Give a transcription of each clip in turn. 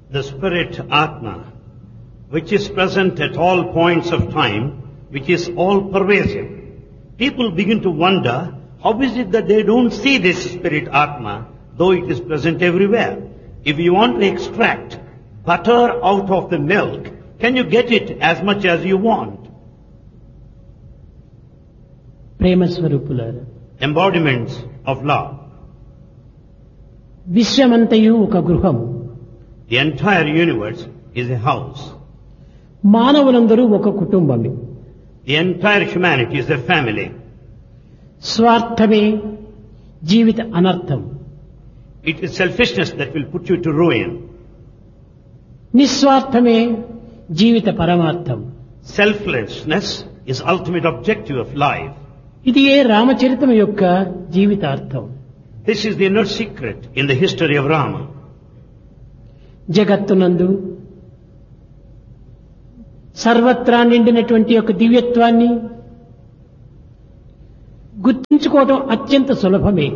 The spirit Atma, which is present at all points of time, which is all pervasive. People begin to wonder, how is it that they don't see this spirit Atma, though it is present everywhere? If you want to extract butter out of the milk, can you get it as much as you want? ప్రేమ స్వరూపులారా, Embodiments of love. విశ్వమంతయు ఒక గృహము. The entire universe is a house. మానవులందరూ ఒక కుటుంబమే. The entire humanity is a family. స్వార్థమే జీవిత అనర్థం. It is selfishness that will put you to ruin. నిస్వార్థమే జీవిత పరమార్థం. Selflessness is ultimate objective of life. ఇది ఏ రామచరితం యొక్క జీవితార్థం. This is the inner secret in the history of Rama. జగత్తునందు సర్వత్రా నిండినటువంటి యొక్క దివ్యత్వాన్ని గుర్తించుకోవడం అత్యంత సులభమే.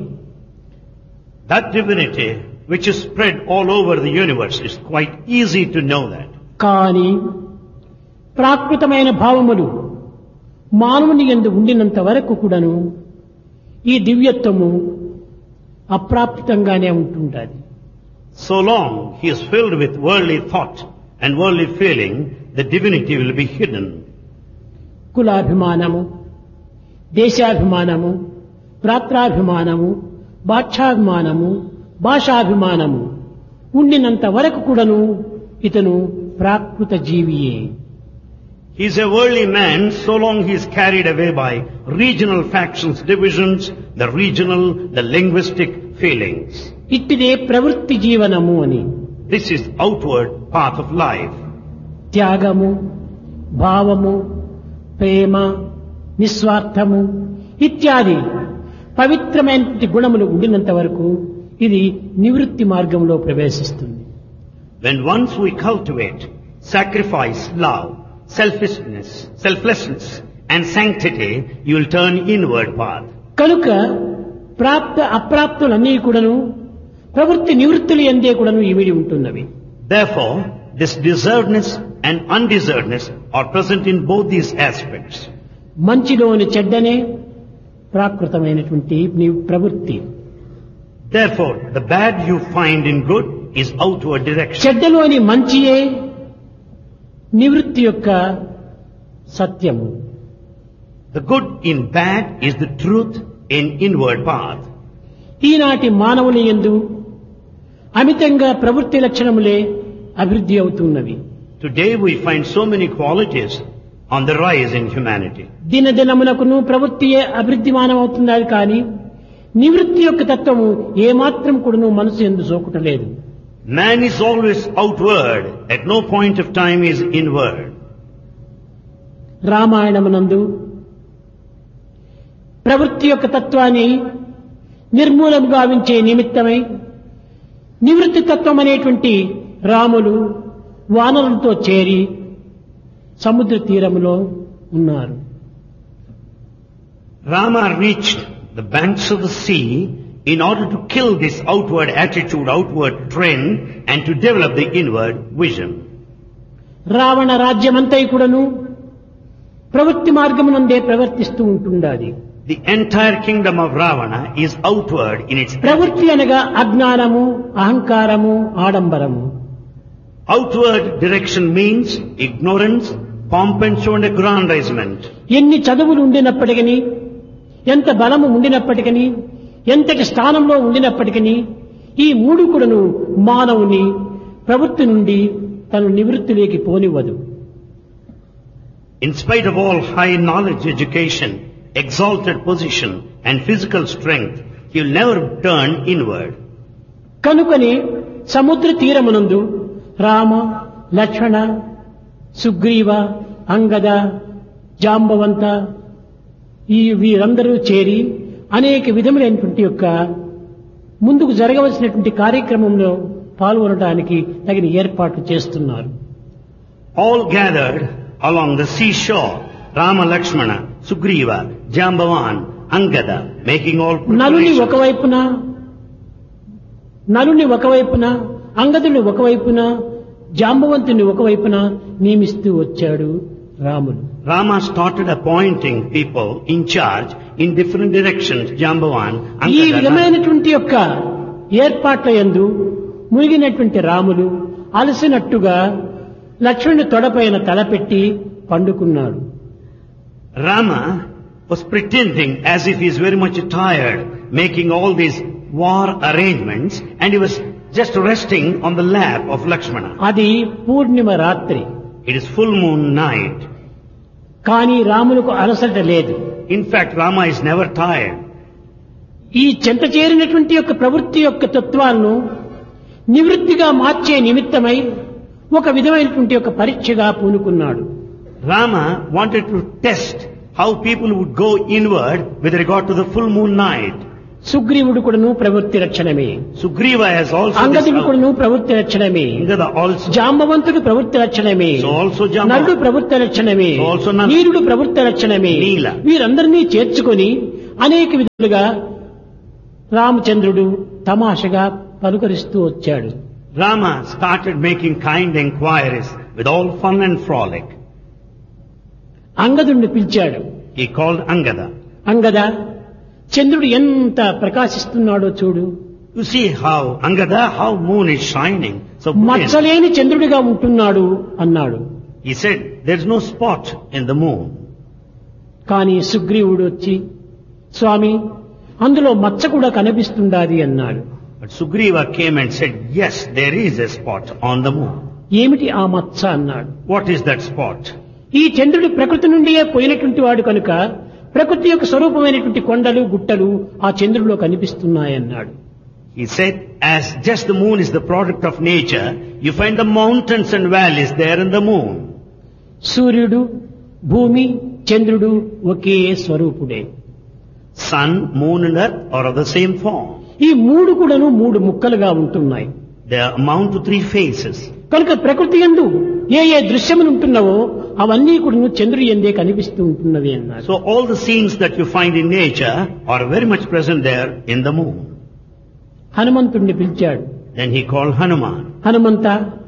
That divinity which is spread all over the universe is quite easy to know that. కానీ ప్రాకృతమైన భావములు మానవుని యందు ఉండినంత వరకు కూడాను ఈ దివ్యత్వము అప్రాప్తంగానే ఉంటుంటుంది. So long he is filled with worldly thought and worldly feeling, the divinity will be hidden. కులాభిమానము, దేశాభిమానము, ప్రాత్రాభిమానము, బాధ్యాభిమానము, భాషాభిమానము ఉండినంత వరకు కూడాను ఇతను ప్రాకృత జీవియే. He is a worldly man so long he is carried away by regional factions, divisions, the regional, the linguistic feelings. ఇట్టిదే ప్రవృత్తి జీవనము అని. This is outward path of life. త్యాగము, భావము, ప్రేమ, నిస్వార్థము ఇత్యాది పవిత్రమైన గుణములు ఉండినంత వరకు ఇది నివృత్తి మార్గంలో ప్రవేశిస్తుంది. When once we cultivate sacrifice, love, selflessness and sanctity, you will turn inward path. కనుక ప్రాప్త అప్రాప్తులన్నీ కూడాను ప్రవృత్తి నివృత్తులు ఎందే కూడాను ఇమిడి ఉంటున్నవి. Therefore, this deservedness and undeservedness are present in both these aspects. మంచిలోని చెడ్డనే ప్రాకృతమైనటువంటి నీ ప్రవృత్తి. Therefore, the bad you find in good is outward direction. చెడ్డలోని మంచియే నివృత్తి యొక్క సత్యము. The good in bad is the truth in inward path. ఈనాటి మానవుని యందు అమితంగా ప్రవృత్తి లక్షణములే అభివృద్ధి అవుతున్నవి. Today we find so many qualities on the rise in humanity. దినదినమునకును ప్రవృత్తియే అభివృద్ధిమానం అవుతున్నది కానీ నివృత్తి యొక్క తత్వము ఏమాత్రం కూడాను మనసు యందు సోకుటలేదు. Man is always outward, at no point of time is inward. రామాయణమునందు ప్రవృత్తి యొక్క తత్వాన్ని నిర్మూలం గావించే నిమిత్తమై నివృత్తి తత్వం అనేటువంటి రాములు వానరులతో చేరి సముద్ర తీరములో ఉన్నారు. Rama reached the banks of the sea in order to kill this outward attitude, outward trend, and to develop the inward vision. Ravana రాజ్యమంతై కూడాను ప్రవృత్తి మార్గమునందే ప్రవర్తిస్తూ ఉంటుండాలి. The entire kingdom of Ravana is outward in its ప్రవృత్తి అనగా అజ్ఞానము, అహంకారము, ఆడంబరము. outward direction means ignorance, pomp and show and aggrandizement. ఎన్ని చదువులు ఉండినప్పటికీ, ఎంత బలము ఉండినప్పటికీ, ఎంతటి స్థానంలో ఉండినప్పటికీ ఈ మూడు కూడాను మానవుని ప్రవృత్తి నుండి తను నివృత్తిలోకి పోనివ్వదు. In spite of all high knowledge, education, exalted position and physical strength, he will never turn inward. కనుకనే సముద్ర తీరమునందు రామ, లక్ష్మణ, సుగ్రీవ, అంగద, జాంబవంత ఈ వీరందరూ చేరి అనేక విధములైనటువంటి యొక్క ముందుకు జరగవలసినటువంటి కార్యక్రమంలో పాల్గొనడానికి తగిన ఏర్పాట్లు చేస్తున్నారు. All gathered along the seashore, Rama, Lakshmana, Sugriva, Jambavan, Angada, making all నలుని preparations. ఒకవైపున అంగదుని ఒకవైపున జాంబవంతుని ఒకవైపున నియమిస్తూ వచ్చాడు రాముడు. Rama started appointing people in charge in different directions. Jambavan, ఈ విధమైనటువంటి యొక్క ఏర్పాట్ల యందు మునిగినటువంటి రాముడు అలసినట్టుగా లక్ష్మణుని తొడపైన తలపెట్టి పండుకున్నాడు. Rama was pretending as if he is very much tired, making all these war arrangements, and he was just resting on the lap of Lakshmana. అది పూర్ణిమ రాత్రి. It is full moon night. కానీ రాములకు అలసట లేదు. In fact, Rama is never tired. ఈ చెంత చేరినటువంటి యొక్క ప్రవృత్తి యొక్క తత్వాలను నివృత్తిగా మార్చే నిమిత్తమై ఒక విధమైనటువంటి ఒక పరీక్షగా పూనుకున్నాడు. Rama wanted to test how people would go inward with regard to the full moon night. సుగ్రీవుడు కూడాను ప్రవృత్తి రక్షణమే. Sugriva has also అంగదుడు కూడాను ప్రవృత్తి రక్షణమే. Angada also. జాంబవంతుడు ప్రవృత్తి రక్షణమే. So also Jambavan. నలుడు ప్రవృత్తి రక్షణమే. So also Nala. నీరుడు ప్రవృత్తి రక్షణమే. Nila. వీరందరినీ చేర్చుకొని అనేక విధాలుగా రామచంద్రుడు తమాషగా పలుకరిస్తూ వచ్చాడు. Rama started making kind enquiries with all fun and frolic. అంగదుడిని పిలిచాడు. He called Angada. అంగద, చంద్రుడు ఎంత ప్రకాశిస్తున్నాడో చూడు. You see how, Angada, how moon is shining. So brilliant. మచ్చలేని చంద్రుడిగా ఉంటున్నాడు అన్నాడు. He said, there is no spot in the moon. కానీ సుగ్రీవుడు వచ్చి, స్వామి అందులో మచ్చ కూడా కనిపిస్తుండాది అన్నాడు. But Sugriva came and said, yes, there is a spot on the moon. ఏమిటి ఆ మచ్చ అన్నాడు. What is that spot? ఈ చంద్రుడు ప్రకృతి నుండియే పోయినటువంటి వాడు కనుక ప్రకృతి యొక్క స్వరూపమైనటువంటి కొండలు గుట్టలు ఆ చంద్రుడిలో కనిపిస్తున్నాయన్నాడు. He said, as just the moon is the product of nature, you find the mountains and valleys there in the moon. సూర్యుడు, భూమి, చంద్రుడు ఒకే స్వరూపుడే. Sun, moon and earth are of the same form. ఈ మూడు కూడాను మూడు ముక్కలుగా ఉంటున్నాయి. They amount to three faces. కనుక ప్రకృతి యందు ఏ ఏ దృశ్యములు ఉంటున్నావో అవన్నీ కూడా చంద్రుడి యందే కనిపిస్తూ ఉంటున్నవి అన్నారు. So all the scenes that you find in nature are very much present there in the moon. హనుమంతుడిని పిలిచాడు. Then he called Hanuman. Hanumantha,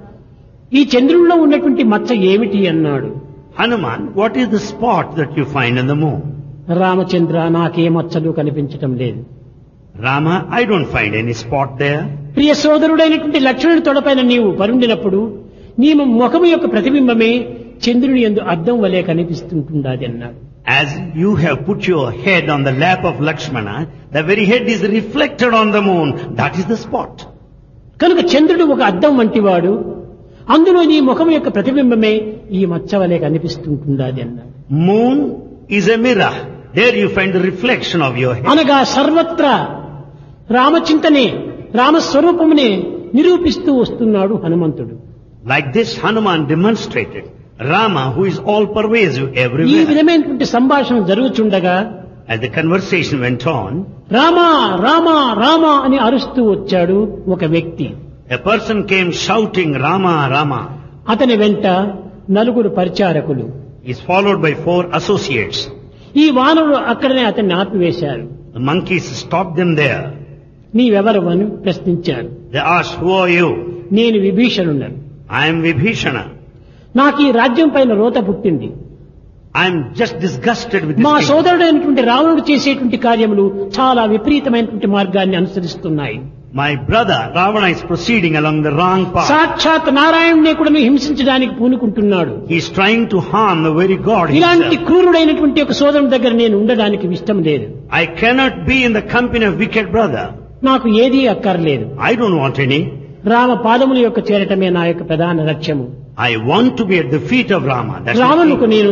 ఈ చంద్రుడిలో ఉన్నటువంటి మచ్చ ఏమిటి అన్నాడు. Hanuman, what is the spot that you find in the moon? Ramachandra, నాకే మచ్చలు కనిపించటం లేదు. Rama, I don't find any spot there. ప్రియ సోదరుడైనటువంటి లక్ష్మణుడి తొడపైన నీవు పరుండినప్పుడు నీ ముఖము యొక్క ప్రతిబింబమే చంద్రుని యందు అద్దం వలె కనిపిస్తుంటున్నది అన్నాడు. As you have put your head on the lap of Lakshmana, the very head is reflected on the moon. That is the spot. కనుక చంద్రుడు ఒక అద్దం వంటివాడు, అందులో నీ ముఖం యొక్క ప్రతిబింబమే ఈ మచ్చ వలె కనిపిస్తుంటున్నది అన్నాడు. Moon is a mirror. There you find the reflection of your head. అనగా సర్వత్రా రామచింతనే రామస్వరూపమునే నిరూపిస్తూ వస్తున్నాడు హనుమంతుడు. Like this, Hanuman demonstrated Rama, who is all pervasive ఈ everywhere. విధమైనటువంటి సంభాషణ జరుగుతుండగా As the conversation went on, Rama Rama Rama అని అరుస్తూ వచ్చాడు ఒక వ్యక్తి. a person came shouting, Rama, Rama. అతని వెంట నలుగురు పరిచారకులు. He is followed by 4 associates. ఈ వానరులు అక్కడనే అతన్ని ఆపివేశారు. The monkeys stopped them there. నీవెవరు అని ప్రశ్నించారు. They asked, who are you? నేను విభీషణుడను. I am Vibhishana. నాకు ఈ రాజ్యం పైన రోత పుట్టింది. I am just disgusted with this మా kingdom. సోదరుడైనటువంటి రావణుడు చేసేటువంటి కార్యములు చాలా విపరీతమైనటువంటి మార్గాన్ని అనుసరిస్తున్నాయి. My brother Ravana is proceeding along the wrong path. సాక్షాత్ నారాయణుని కూడా హింసించడానికి పూనుకుంటున్నాడు. He is trying to harm the very God ఇలాంటి himself. క్రూరుడైనటువంటి ఒక సోదరుని దగ్గర నేను ఉండడానికి ఇష్టం లేదు. I cannot be in the company of wicked brother. నాకు ఏదీ అక్కర్లేదు. I don't want any. Rama పాదముల యొక్క చేరటమే నా యొక్క ప్రధాన లక్ష్యము. I want to be at the feet of Rama. That's రావణుకు the నేను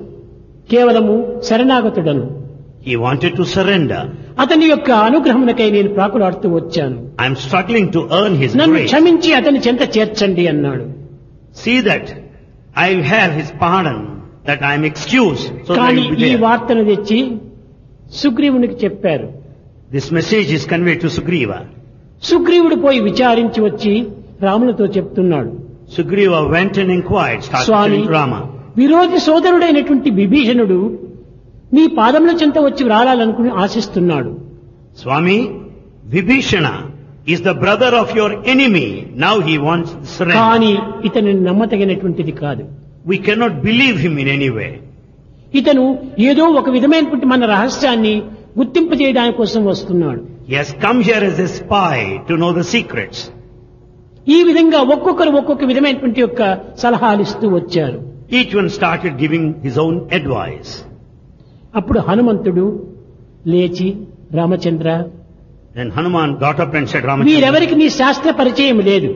కేవలము శరణాగతుడను. He wanted to surrender. అతని యొక్క అనుగ్రహమునకై నేను ప్రాకులాడుతూ వచ్చాను. I am struggling to earn his నన్ను grace. క్షమించి అతని చెంత చేర్చండి అన్నాడు. See that I have his pardon, that I am excused. So that I కానీ will be ఈ there. వార్తను తెచ్చి సుగ్రీవునికి చెప్పారు. This message is conveyed to Sugriva. సుగ్రీవుడు పోయి విచారించి వచ్చి రామునితో చెప్తున్నాడు. Sugriva went and inquired, started Swamy, telling to Rama. విరోధి సోదరుడైనటువంటి విభీషణుడు మీ పాదముల చెంత వచ్చి రాలాలనుకుని ఆశిస్తున్నాడు. Swami, Vibhishana, is the brother of your enemy. Now he wants surrender. కానీ ఇతను నమ్మతగినటువంటిది కాదు. We cannot believe him in any way. ఇతను ఏదో ఒక విధమైనటువంటి మన రహస్యాన్ని గుర్తింపు చేయడానికి కోసం వస్తున్నాడు. He has come here as a spy to know the secrets. ఈ విధంగా ఒక్కొక్కరు ఒక్కొక్క విధమైనటువంటి యొక్క సలహాలు ఇస్తూ వచ్చారు. Each one started giving his own advice. అప్పుడు హనుమంతుడు లేచి Ramachandra, Then Hanuman got up and said, Ramachandra, వీరెవరికి నీ శాస్త్ర పరిచయం లేదు,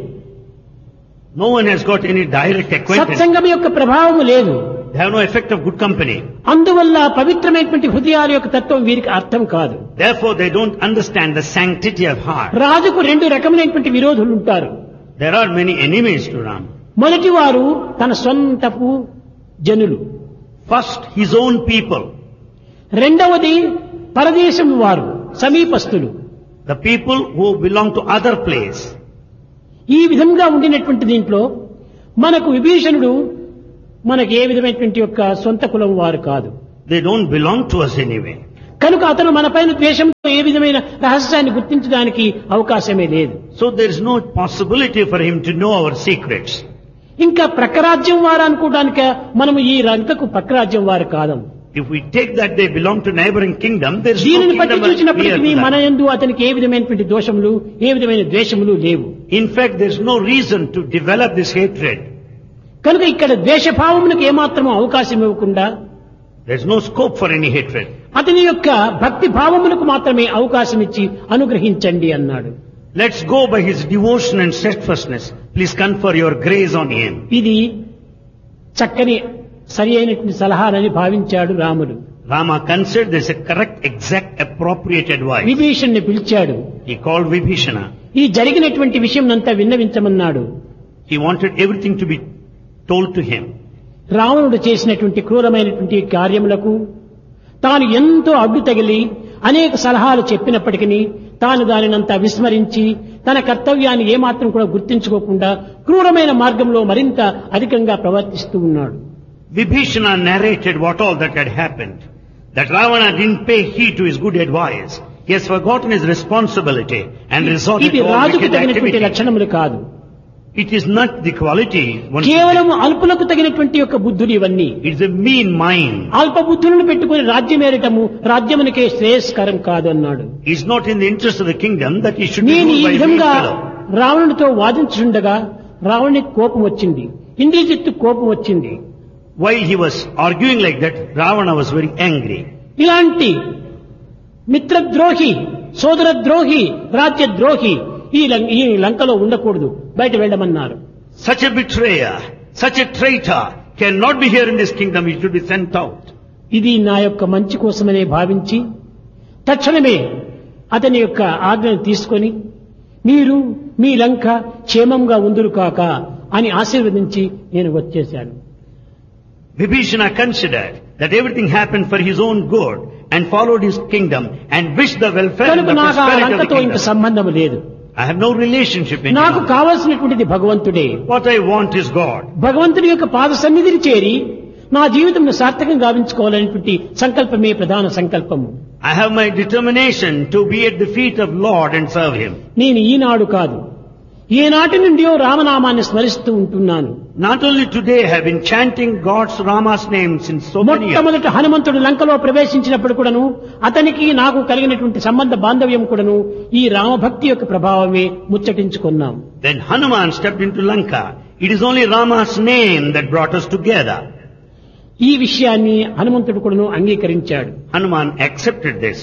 no one has got any direct acquaintance. సత్సంగం యొక్క ప్రభావం లేదు, They have no effect of good company. అందువల్ల పవిత్రమైనటువంటి హృదయాల యొక్క తత్వం వీరికి అర్థం కాదు. Therefore they don't understand the sanctity of heart. రాజుకు రెండు రకమైనటువంటి విరోధులు ఉంటారు. There are many enemies to Ram. మొదటి వారు తన సొంతపు జనులు, First, his own people. రెండవది పరదేశం వారు, సమీపస్తులు. The people who belong to other place. ఈ విధంగా ఉండినటువంటి దీంట్లో మనకు విభీషణుడు మనకు ఏ విధమైనటువంటి యొక్క సొంత కులం వారు కాదు. They don't belong to us anyway. కనుక అతను మనపైన ద్వేషంతో ఏ విధమైన రహస్యాన్ని గుర్తించడానికి అవకాశమే లేదు. So there is no possibility for him to know our secrets. ఇంకా ప్రక్కరాజ్యం వారు అనుకోవడానికి మనము ఈ లంకకు ప్రక్కరాజ్యం వారు కాదం. If we take that they belong to neighboring kingdom, there is no దీనిని బట్టి kingdom చూసినప్పటికీ మన near to యందు అతనికి ఏ విధమైనటువంటి దోషములు ఏ విధమైన ద్వేషములు లేవు. that. In fact, there is no reason to develop this hatred. కనుక ఇక్కడ ద్వేషభావములకు ఏమాత్రము అవకాశం ఇవ్వకుండా There is no scope for any hatred. అతని యొక్క భక్తి భావములకు మాత్రమే అవకాశం ఇచ్చి అనుగ్రహించండి అన్నాడు. Let's go by his devotion and steadfastness. Please confer your grace on him. ఇది చక్కని సరి అయినటువంటి సలహాలని భావించాడు రాముడు. Rama considered this a correct, exact, appropriate advice. విభీషణ్ణి పిలిచాడు. He called Vibhishana. ఈ జరిగినటువంటి విషయం అంతా విన్నవించమన్నాడు. He wanted everything to be told to him. రావణుడు చేసినటువంటి క్రూరమైనటువంటి కార్యములకు తాను ఎంతో అడ్డు తగిలి అనేక సలహాలు చెప్పినప్పటికీ తాను దానినంతా విస్మరించి తన కర్తవ్యాన్ని ఏమాత్రం కూడా గుర్తించుకోకుండా క్రూరమైన మార్గంలో మరింత అధికంగా ప్రవర్తిస్తూ ఉన్నాడు. Vibhishana narrated what all that had happened. That Ravana didn't pay heed to his good advice. He has forgotten his responsibility and resorted ఇది to all రాజుకు wicked తగినటువంటి activity. లక్షణములు కాదు. It is not the quality one should కేవలం అల్పులకు తగినటువంటి యొక్క బుద్ధులు ఇవన్నీ. have. It is a mean mind. అల్ప బుద్ధులను పెట్టుకుని రాజ్యమేరటము రాజ్యమునికే శ్రేయస్కరం కాదు అన్నాడు. It is not in the interest of the kingdom that he should be నేను ruled ఈ by a weak విధంగా fellow. రావణుడితో వాదించుండగా రావణునికి కోపం వచ్చింది, ఇంద్రజిత్తు కోపం వచ్చింది. While he was arguing like that, Ravana was very angry. ఇలాంటి మిత్రద్రోహి, సోదరద్రోహి, రాజ్యద్రోహి ఈ లంకలో ఉండకూడదు, బయట వెళ్ళమన్నారు. Such a betrayer, such a traitor cannot be here in this kingdom. He should be sent out. ఇది నా యొక్క మంచి కోసమనే భావించి తక్షణమే అతని యొక్క ఆజ్ఞను తీసుకొని మీరు మీ లంక క్షేమంగా ఉందురు కాక అని ఆశీర్వదించి నేను వచ్చేశాను. Vibhishana considered that everything happened for his own good and followed his kingdom and wished the welfare and కనుక the నాకు ఆ prosperity of the లంకతో ఇంక kingdom. సంబంధం లేదు. I have no relationship in నాకు it. కావలసినటువంటిది భగవంతుడే. What I want is God. భగవంతుడి యొక్క పాద సన్నిధిని చేరి నా జీవితంను సార్థకం గావించుకోవాలనేటువంటి సంకల్పమే ప్రధాన సంకల్పము. I have my determination to be at the feet of Lord and serve Him. నేను ఈనాడు కాదు, ఏనాటి నుండియో రామనామాన్ని స్మరిస్తూ ఉంటున్నాను. Not only today I have been chanting God's Rama's name since so many years. మొట్టమొదట హనుమంతుడు లంకలో ప్రవేశించినప్పుడు కూడాను అతనికి నాకు కలిగినటువంటి సంబంధ బాంధవ్యం కూడాను ఈ రామభక్తి యొక్క ప్రభావమే ముచ్చటించుకున్నాం. Then Hanuman stepped into Lanka. It is only Rama's name that brought us together. ఈ విషయాన్ని హనుమంతుడు కూడాను అంగీకరించాడు. Hanuman accepted this.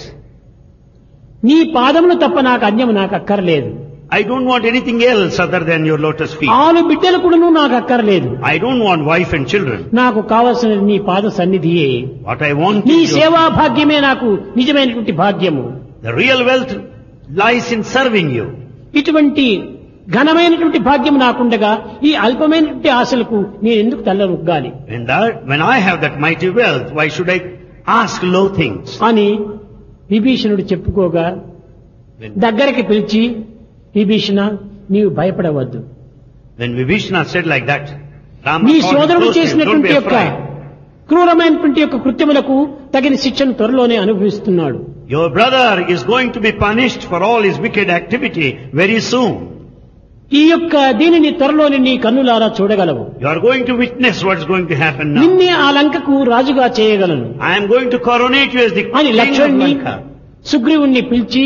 నీ పాదమును తప్ప నాకు అన్యము నాకు అక్కర్లేదు. I don't want anything else other than your lotus feet. ఆలు బిడ్డలు కూడాను నాకు అక్కర్లేదు. I don't want wife and children. నాకు కావలసినది నీ పాద సన్నిధియే. What I want నీ is సేవా భాగ్యమే నాకు నిజమైనటువంటి భాగ్యము. the real wealth lies in serving you. ఇటువంటి ఘనమైనటువంటి భాగ్యం నాకుండగా ఈ అల్పమైనటువంటి ఆశలకు నేను ఎందుకు తల్లరొగ్గాలి When I have that mighty wealth, why should I ask low things? అని విభీషణుడు చెప్పుకోగా దగ్గరికి పిలిచి, విభీషణ నీవు భయపడవద్దు, When Vibhishana said like that, Rama నీ called him సోదరుడు close to him, don't చేసినటువంటి be యొక్క afraid. క్రూరమైనటువంటి యొక్క కృత్యములకు తగిన శిక్షను త్వరలోనే అనుభవిస్తున్నాడు. Your brother is going to be punished for all his wicked activity very soon. ఈ యొక్క దీనిని త్వరలోని నీ కన్నులారా చూడగలవు. You are going to witness what's going to happen now. నిన్నే ఆ లంకకు రాజుగా చేయగలను I am going to coronate you as the అని king of లక్ష్మణుని Lanka. సుగ్రీవుణ్ణి పిలిచి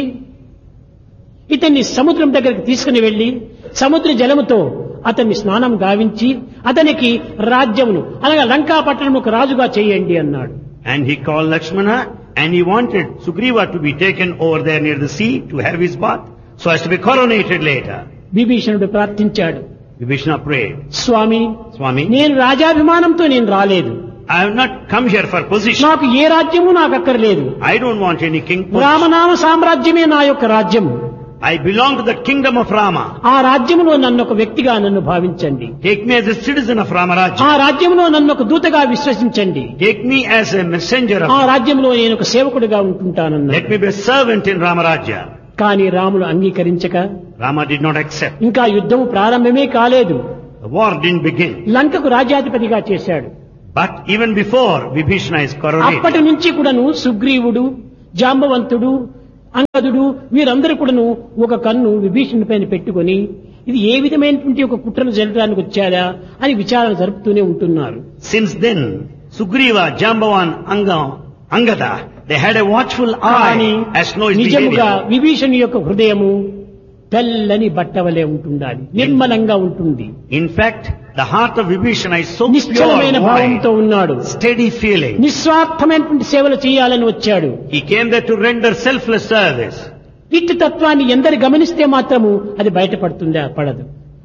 ఇతన్ని సముద్రం దగ్గరికి తీసుకుని వెళ్లి సముద్ర జలముతో అతన్ని స్నానం గావించి అతనికి రాజ్యమును అనగా లంకా పట్టణముకు రాజుగా చేయండి అన్నాడు. And he called Lakshmana and he wanted Sugriva to be taken over there near the sea to have his bath so as to be coronated later. విభీషణుడు ప్రార్థించాడు. Vibhishana prayed, స్వామి, Swami, నేను రాజాభిమానంతో నేను రాలేదు. I have not come here for position. నాకు ఏ రాజ్యము నాకు అక్కర్లేదు. I don't want any king position. రామనామ సామ్రాజ్యమే నా యొక్క రాజ్యము. I belong to the kingdom of Rama. ఆ రాజ్యములో నన్ను ఒక వ్యక్తిగా నన్ను భావించండి. Take me as a citizen of ఆ Ramarajya. రాజ్యములో నన్ను ఒక దూతగా విశ్వసించండి. Take me as a messenger ఆ of... రాజ్యంలో నేను ఒక సేవకుడిగా ఉంటుంటానన్నాడు. Let me be a servant in Ramarajya. కానీ Ramulu అంగీకరించక Rama did not accept. ఇంకా యుద్ధము ప్రారంభమే కాలేదు. The war didn't begin. లంకకు రాజ్యాధిపతిగా చేశాడు. But even before Vibhishana is అప్పటి coronated, నుంచి కూడాను సుగ్రీవుడు, జాంబవంతుడు, అంగదుడు వీరందరూ కూడాను ఒక కన్ను విభీషణుడి పైన పెట్టుకొని ఇది ఏ విధమైనటువంటి ఒక కుట్రను జరగడానికి వచ్చారా అని విచారణ జరుపుతూనే ఉంటున్నారు. since then, Sugriva, Jambavan, Angada, they had a watchful కానీ eye as to know his నిజముగా behavior. విభీషణుని యొక్క హృదయము తెల్లని బట్టవలే ఉంటుండాలి, నిర్మలంగా ఉంటుంది, In fact, the heart of Vibhishana is so నిశ్చలమైన pure, భావంతో wide, ఉన్నాడు. steady feeling. నిస్వార్థమైనటువంటి సేవలు చేయాలని వచ్చాడు. He came there to render selfless service. ఇట్టి తత్వాన్ని ఎందరు గమనిస్తే మాత్రము అది బయటపడుతుందా? పడదు.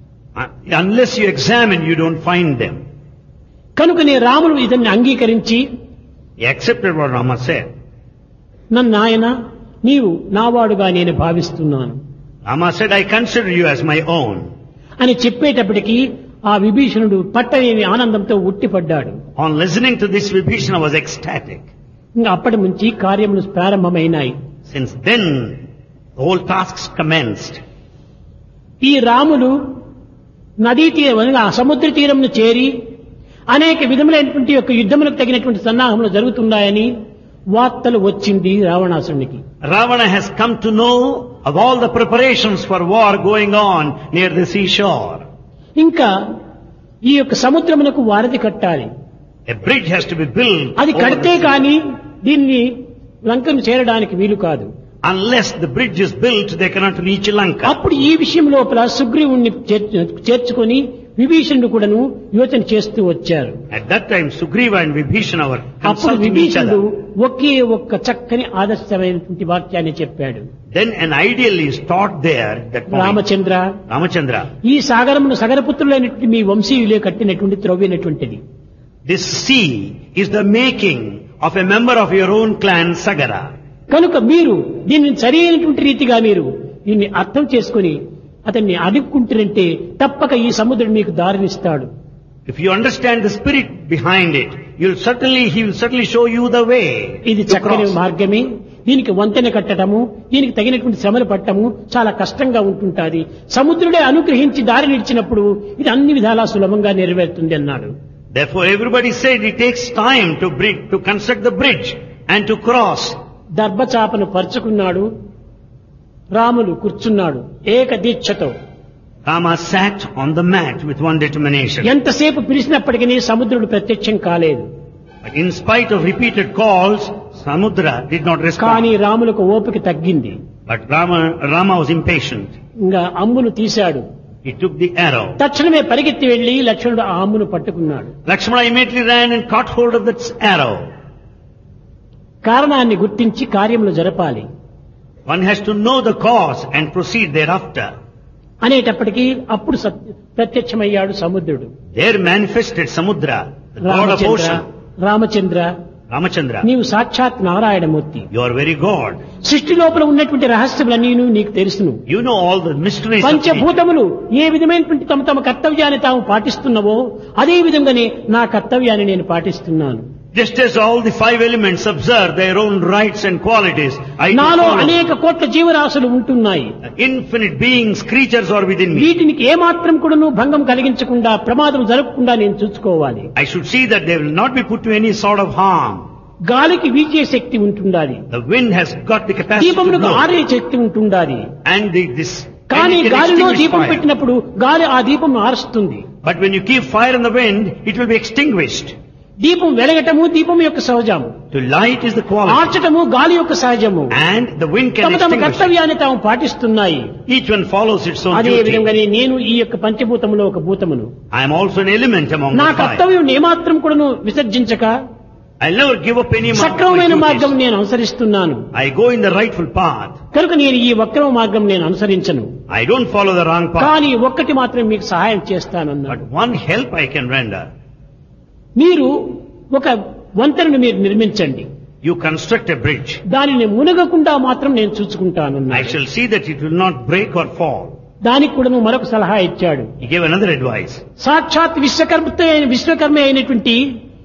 Unless you examine, you don't find them. కనుకనే రాముడు ఇతన్ని అంగీకరించి He accepted what Rama said. నన్ను నాయన నీవు నావాడుగా నేను భావిస్తున్నాను Rama said, I consider you as my own. అని చెప్పేటప్పటికీ ఆ విభీషణుడు పట్టలేని ఆనందంతో ఉట్టిపడ్డాడు. On listening to this, Vibhishana was ecstatic. ఇంకా అప్పటి నుంచి కార్యములు ప్రారంభమైనాయి. Since then, the whole tasks commenced. ఈ రాములు నదీ తీరం ఆ సముద్ర తీరంను చేరి అనేక విధములైనటువంటి యొక్క యుద్ధములకు తగినటువంటి సన్నాహములు జరుగుతున్నాయని వార్తలు వచ్చింది రావణాసురునికి. Ravana has come to know of all the preparations for war going on near the seashore. ఇంకా ఈ యొక్క సముద్రమునకు వారధి కట్టాలి. A bridge has to be built. అది over కడితే the sea. కానీ దీన్ని లంకను చేరడానికి వీలు కాదు. Unless the bridge is built, they cannot reach Lanka. అప్పుడు ఈ విషయం లోపల సుగ్రీవుణ్ణి చేర్చుకొని విభీషణుడు కూడాను యోచన చేస్తూ వచ్చారు. At that time, Sugriva and Vibhishana were అప్పుడు consulting each విభీషణుడు other. ఒకే ఒక్క చక్కని ఆదర్శమైనటువంటి వాక్యాన్ని చెప్పాడు. Then an ideal is taught there at that point. Ramachandra, Ramachandra, ఈ సాగరమును సగరపుత్రులైనటువంటి మీ వంశీయులే కట్టినటువంటి త్రవ్వినటువంటిది. this sea is the making of a member of your own clan, Sagara. కనుక మీరు దీన్ని సరైనటువంటి రీతిగా మీరు దీన్ని అర్థం చేసుకుని అతన్ని అడుక్కుంటారంటే తప్పక ఈ సముద్రుడు మీకు దారినిస్తాడు. If you understand the spirit behind it, he will certainly show you the way. ఇది to చక్కని cross. మార్గమే. దీనికి వంతెన కట్టడము, దీనికి తగినటువంటి శ్రమలు పట్టము చాలా కష్టంగా ఉంటుంటాది. సముద్రుడే అనుగ్రహించి దారి నిలిచినప్పుడు ఇది అన్ని విధాలా సులభంగా నెరవేరుతుంది అన్నాడు. Therefore, everybody said it takes time to construct the bridge and to cross. దర్భచాపను పరుచుకున్నాడు, Ramulu కూర్చున్నాడు ఏక దీక్షతో. Rama sat on the mat with one determination. ఎంతసేపు పిలిచినప్పటికీ సముద్రుడు ప్రత్యక్షం కాలేదు. But in spite of repeated calls, Samudra did not కానీ respond. రాములకు ఓపిక తగ్గింది. But Rama was impatient. ఇంకా అమ్మును తీశాడు. He took the arrow. తక్షణమే పరిగెత్తి వెళ్లి లక్ష్మణుడు ఆ అమ్మును పట్టుకున్నాడు. Lakshmana immediately ran and caught hold of that arrow. కారణాన్ని గుర్తించి కార్యములు జరపాలి One has to know the cause and proceed thereafter. అనేటప్పటికీ అప్పుడు ప్రత్యక్షమయ్యాడు సముద్రుడు. There manifested Samudra, the god of ocean. Ramachandra, Ramachandra, నీవు సాక్షాత్ Narayanamurthy. you are very God. సృష్టి లోపల ఉన్నటువంటి రహస్యములన్నీ నీకు తెలుసును. You know all the mysteries of nature. పంచభూతములు ఏ విధమైనటువంటి తమ తమ కర్తవ్యాన్ని తాము పాటిస్తున్నవో అదే విధంగానే నా కర్తవ్యాన్ని నేను పాటిస్తున్నాను. Just as all the five elements observe their own rights and qualities, I do నాలో follow. అనేక కోట్ల జీవరాశులు ఉంటున్నాయి. Infinite beings, creatures are within me. వీటికి ఏమాత్రం కూడాను భంగం కలిగించకుండా ప్రమాదం జరగకుండా నేను చూసుకోవాలి. I should see that they will not be put to any sort of harm. గాలికి వీచే శక్తి ఉంటుండాలి, The wind has got the capacity to దీపములకు blow. ఆరే శక్తి ఉంటుండాలి. And this కానీ and it can గాలిలో extinguish దీపం fire. పెట్టినప్పుడు గాలి ఆ దీపం ఆరుస్తుంది. But when you keep fire in the wind, it will be extinguished. దీపం వెలగటము దీపం యొక్క సహజము, To light is the quality. ఆర్చటము గాలి యొక్క సహజము. And the wind can తమ తమ extinguish. కర్తవ్యాన్ని తాము పాటిస్తున్నాయి. Each one follows its own అదే duty. విధంగానే నేను ఈ యొక్క పంచభూతములో ఒక భూతమును. I am also an element among నా the five. కర్తవ్యం ఏమాత్రం కూడాను విసర్జించక I'll never give up any of my సక్రమమైన మార్గం duties. నేను అనుసరిస్తున్నాను. I go in the rightful path. కనుక నేను ఈ వక్రమ మార్గం నేను అనుసరించను. I don't follow the wrong path. కానీ ఒక్కటి మాత్రం మీకు సహాయం చేస్తానన్నాడు. But one help I can render. మీరు ఒక వంతెనను మీరు నిర్మించండి, You construct a bridge. దానిని మునగకుండా మాత్రం నేను చూసుకుంటాను. I shall see that it will not break or fall. దానికి కూడా మరొక సలహా ఇచ్చాడు. He gave another advice. సాక్షాత్ విశ్వకర్మ అయినటువంటి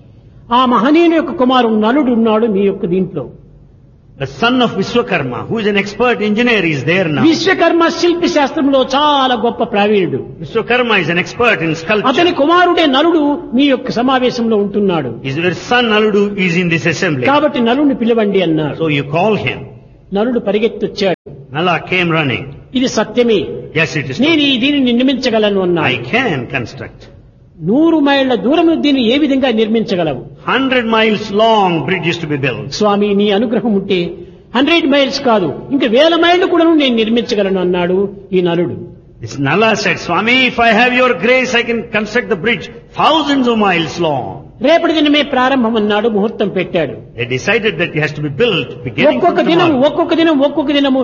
ఆ మహనీయుని యొక్క కుమారుడు నలుడు ఉన్నాడు మీ యొక్క దీంట్లో. The son of Vishwakarma, who is an expert engineer, is there now. Vishwakarma శిల్పి శాస్త్రంలో చాలా గొప్ప ప్రావీణుడు. Vishwakarma is an expert in అతని sculpture. కుమారుడే నలుడు మీ యొక్క సమావేశంలో ఉంటున్నాడు. His son Naludu is in this assembly. కాబట్టి నలుడిని పిలవండి అన్నారు. So you call him. నలుడు పరిగెత్తొచ్చాడు. Nala came running. ఇది సత్యమే, Yes, it is నేను true. ఈ దీనిని నిర్మించగలను I అన్నాడు. can construct. 100 మైళ్ళ దూరం దీన్ని ఏ విధంగా నిర్మించగలవు? 100 miles long bridge is to be built. స్వామి నీ అనుగ్రహం ఉంటే 100 మైల్స్ కాదు ఇంకా 1000 మైళ్ళు కూడా నేను నిర్మించగలను అన్నాడు ఈ నలుడు. This Nala said, Swami, if I have your grace, I can construct the bridge thousands of miles long. రేపటి దినమే ప్రారంభం అన్నాడు, ముహూర్తం పెట్టాడు. They decided that it has to be built beginning from ఒక్కొక్క దినం tomorrow. ఒక్కొక్క దినము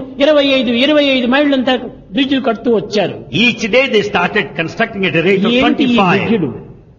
25 మైళ్ళంతా బ్రిడ్జిలు కడుతూ వచ్చారు. Each day they started constructing at a rate of ఏంటి ఈ 25. బ్రిడ్జిలు?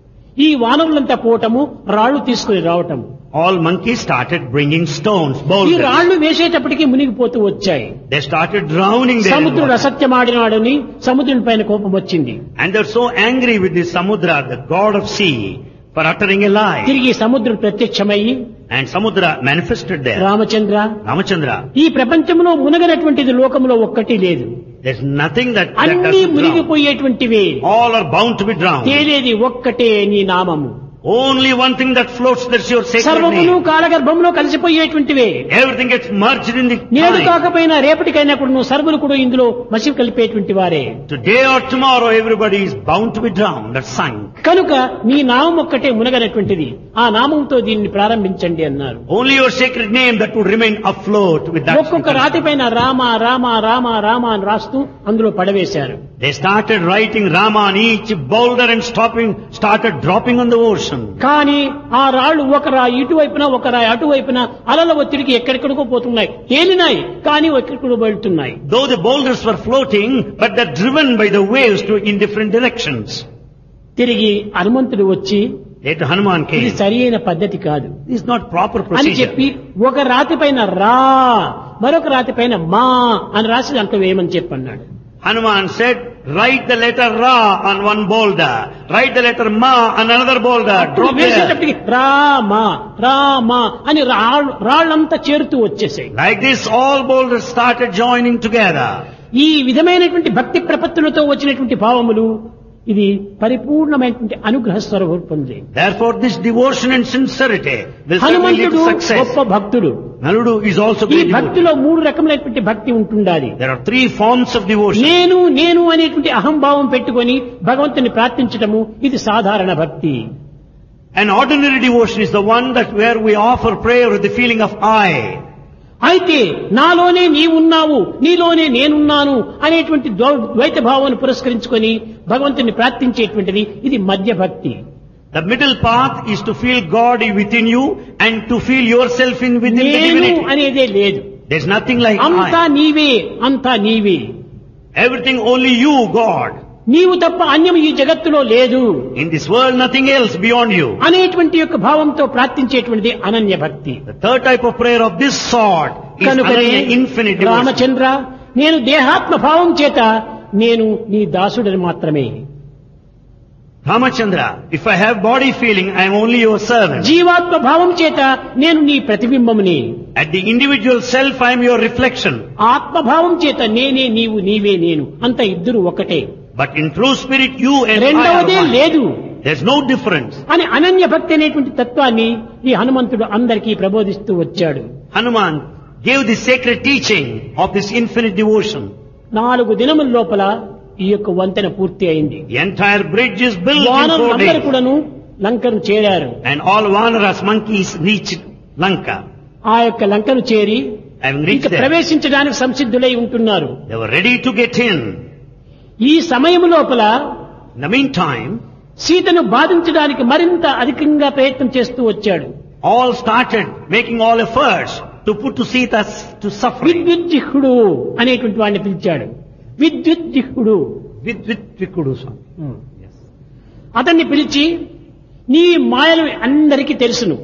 ఈ వానరులంతా పోవటము, రాళ్లు తీసుకుని రావటము. All monkeys started bringing stones, ఈ boulders. రాళ్లు వేసేటప్పటికి మునిగిపోతూ వచ్చాయి. They started drowning there. in సముద్రుడు water. అసత్యమాడినాడని సముద్రుని పైన కోపం వచ్చింది. And they're so angry with this Samudra, the god of sea, for uttering a lie. తిరిగి సముద్రుడు ప్రత్యక్షమయ్యి, And Samudra manifested there. Ramachandra, Ramachandra, ఈ ప్రపంచంలో మునగనటువంటిది లోకంలో ఒక్కటి లేదు. there's nothing that అన్ని doesn't drown. మునిగిపోయేటువంటివే. All are bound to be drowned. తేలేది ఒక్కటే నీ నామము. Only one thing that floats, that's your sacred సర్వమును name. కాలగర్భంలో కలిసిపోయేటువంటివే. Everything gets merged in the నేడు time. కాకపోయినా రేపటికైనా కూడా నువ్వు సర్వులు కూడా ఇందులో మసి కలిపేటువంటి వారే. Today or tomorrow, everybody is bound to be drowned or sunk. కనుక నీ నామం ఒక్కటే మునగనటువంటిది. ఆ నామంతో దీన్ని ప్రారంభించండి అన్నారు. Only your sacred name that would remain afloat with that. ఒక్కొక్క రాతి పైన రామ రామ రామ రామ అని రాస్తూ అందులో పడవేశారు. They started writing Rama on each boulder and started dropping on the ocean. కానీ ఆ రాళ్లు ఒక రాయి ఇటువైపున ఒక రాయి అటువైపున అలల ఒత్తిడికి ఎక్కడెక్కడికో పోతున్నాయి. తేలినాయి కానీ ఎక్కడికో వెళ్తున్నాయి. Though the boulders were floating, but they're driven by the waves in different directions. తిరిగి హనుమంతుడు వచ్చి Later Hanuman ఇది came. సరి అయిన పద్ధతి కాదు This is not proper అని procedure. చెప్పి ఒక రాతి పైన రా మరొక రాతి పైన మా అని రాసి దాంట్లో వేయమని చెప్పన్నాడు. Hanuman said, write the letter Ra on one boulder. Write the letter Ma on another boulder. అప్పుడు Drop there. వేసేటప్పటికి రామా రామా అని రాళ్ళంతా చేరుతూ వచ్చేసాయి. Like this, all boulders started joining together. ఈ విధమైనటువంటి భక్తి ప్రపత్తులతో వచ్చినటువంటి భావములు ఇది పరిపూర్ణమైనటువంటి అనుగ్రహ స్వరూపంది. Therefore, this devotion and sincerity will certainly lead హనుమంతుడు to success. గొప్ప భక్తుడు. Naludu is also ఈ great devotee. భక్తిలో 3 రకములైనటువంటి భక్తి ఉంటుండాలి. There are 3 forms of devotion. నేను అనేటువంటి అహంభావం పెట్టుకొని భగవంతుని ప్రార్థించటము ఇది సాధారణ భక్తి. An ordinary devotion is the one that where we offer prayer with the feeling of I. అయితే నాలోనే నీవున్నావు నీలోనే నేనున్నాను అనేటువంటి ద్వైత భావాన్ని పురస్కరించుకొని భగవంతుని ప్రార్థించేటువంటిది ఇది మధ్య భక్తి. The middle path is to feel God within you and to feel yourself within the నేను divinity. అనేదే లేదు. There's nothing like అంతా I. నీవే అంతా నీవే. Everything only you, God. నీవు తప్ప అన్యం ఈ జగత్తులో లేదు In this world, nothing else beyond you. అనేటువంటి యొక్క భావంతో ప్రార్థించేటువంటిది అనన్య భక్తి. The third type of prayer of this sort is కనుకనే Ananya, infinite devotion. రామచంద్ర నేను దేహాత్మ భావం చేత నేను నీ దాసుడని మాత్రమే. Ramachandra, if I have body feeling, I am only your servant. జీవాత్మ భావం చేత నేను నీ ప్రతిబింబముని. At the individual self, I am your reflection. ఆత్మభావం చేత నేనే నీవు నీవే నేను అంత ఇద్దరు ఒకటే. But in true spirit, you and I are రెండవదే one. లేదు. There's no difference. అని అనన్య భక్తి అనేటువంటి తత్వాన్ని ఈ హనుమంతుడు అందరికీ ప్రబోధిస్తూ వచ్చాడు. Hanuman gave the sacred teaching of this infinite devotion. 4 దినముల లోపల ఈ యొక్క వంతెన పూర్తి అయింది. The entire bridge is built in 4 వానరులందరూ days. కూడాను లంకను చేరారు. And all Vanaras, monkeys, reached Lanka. ఆ యొక్క లంకను చేరి Having ఇంకా reached there, ప్రవేశించడానికి సంసిద్ధులై ఉంటున్నారు. they were ready to get in. ఈ సమయం లోపల In the meantime, సీతను బాధించడానికి మరింత అధికంగా ప్రయత్నం చేస్తూ వచ్చాడు. all started making all efforts to put to Sita to suffering. విద్యుజ్జిహ్వుడు అనేటువంటి వాడిని పిలిచాడు. విద్యుజ్జిహ్వుడు Vikudu Swami. Yes. అతన్ని పిలిచి నీ మాయలు అందరికీ తెలుసును.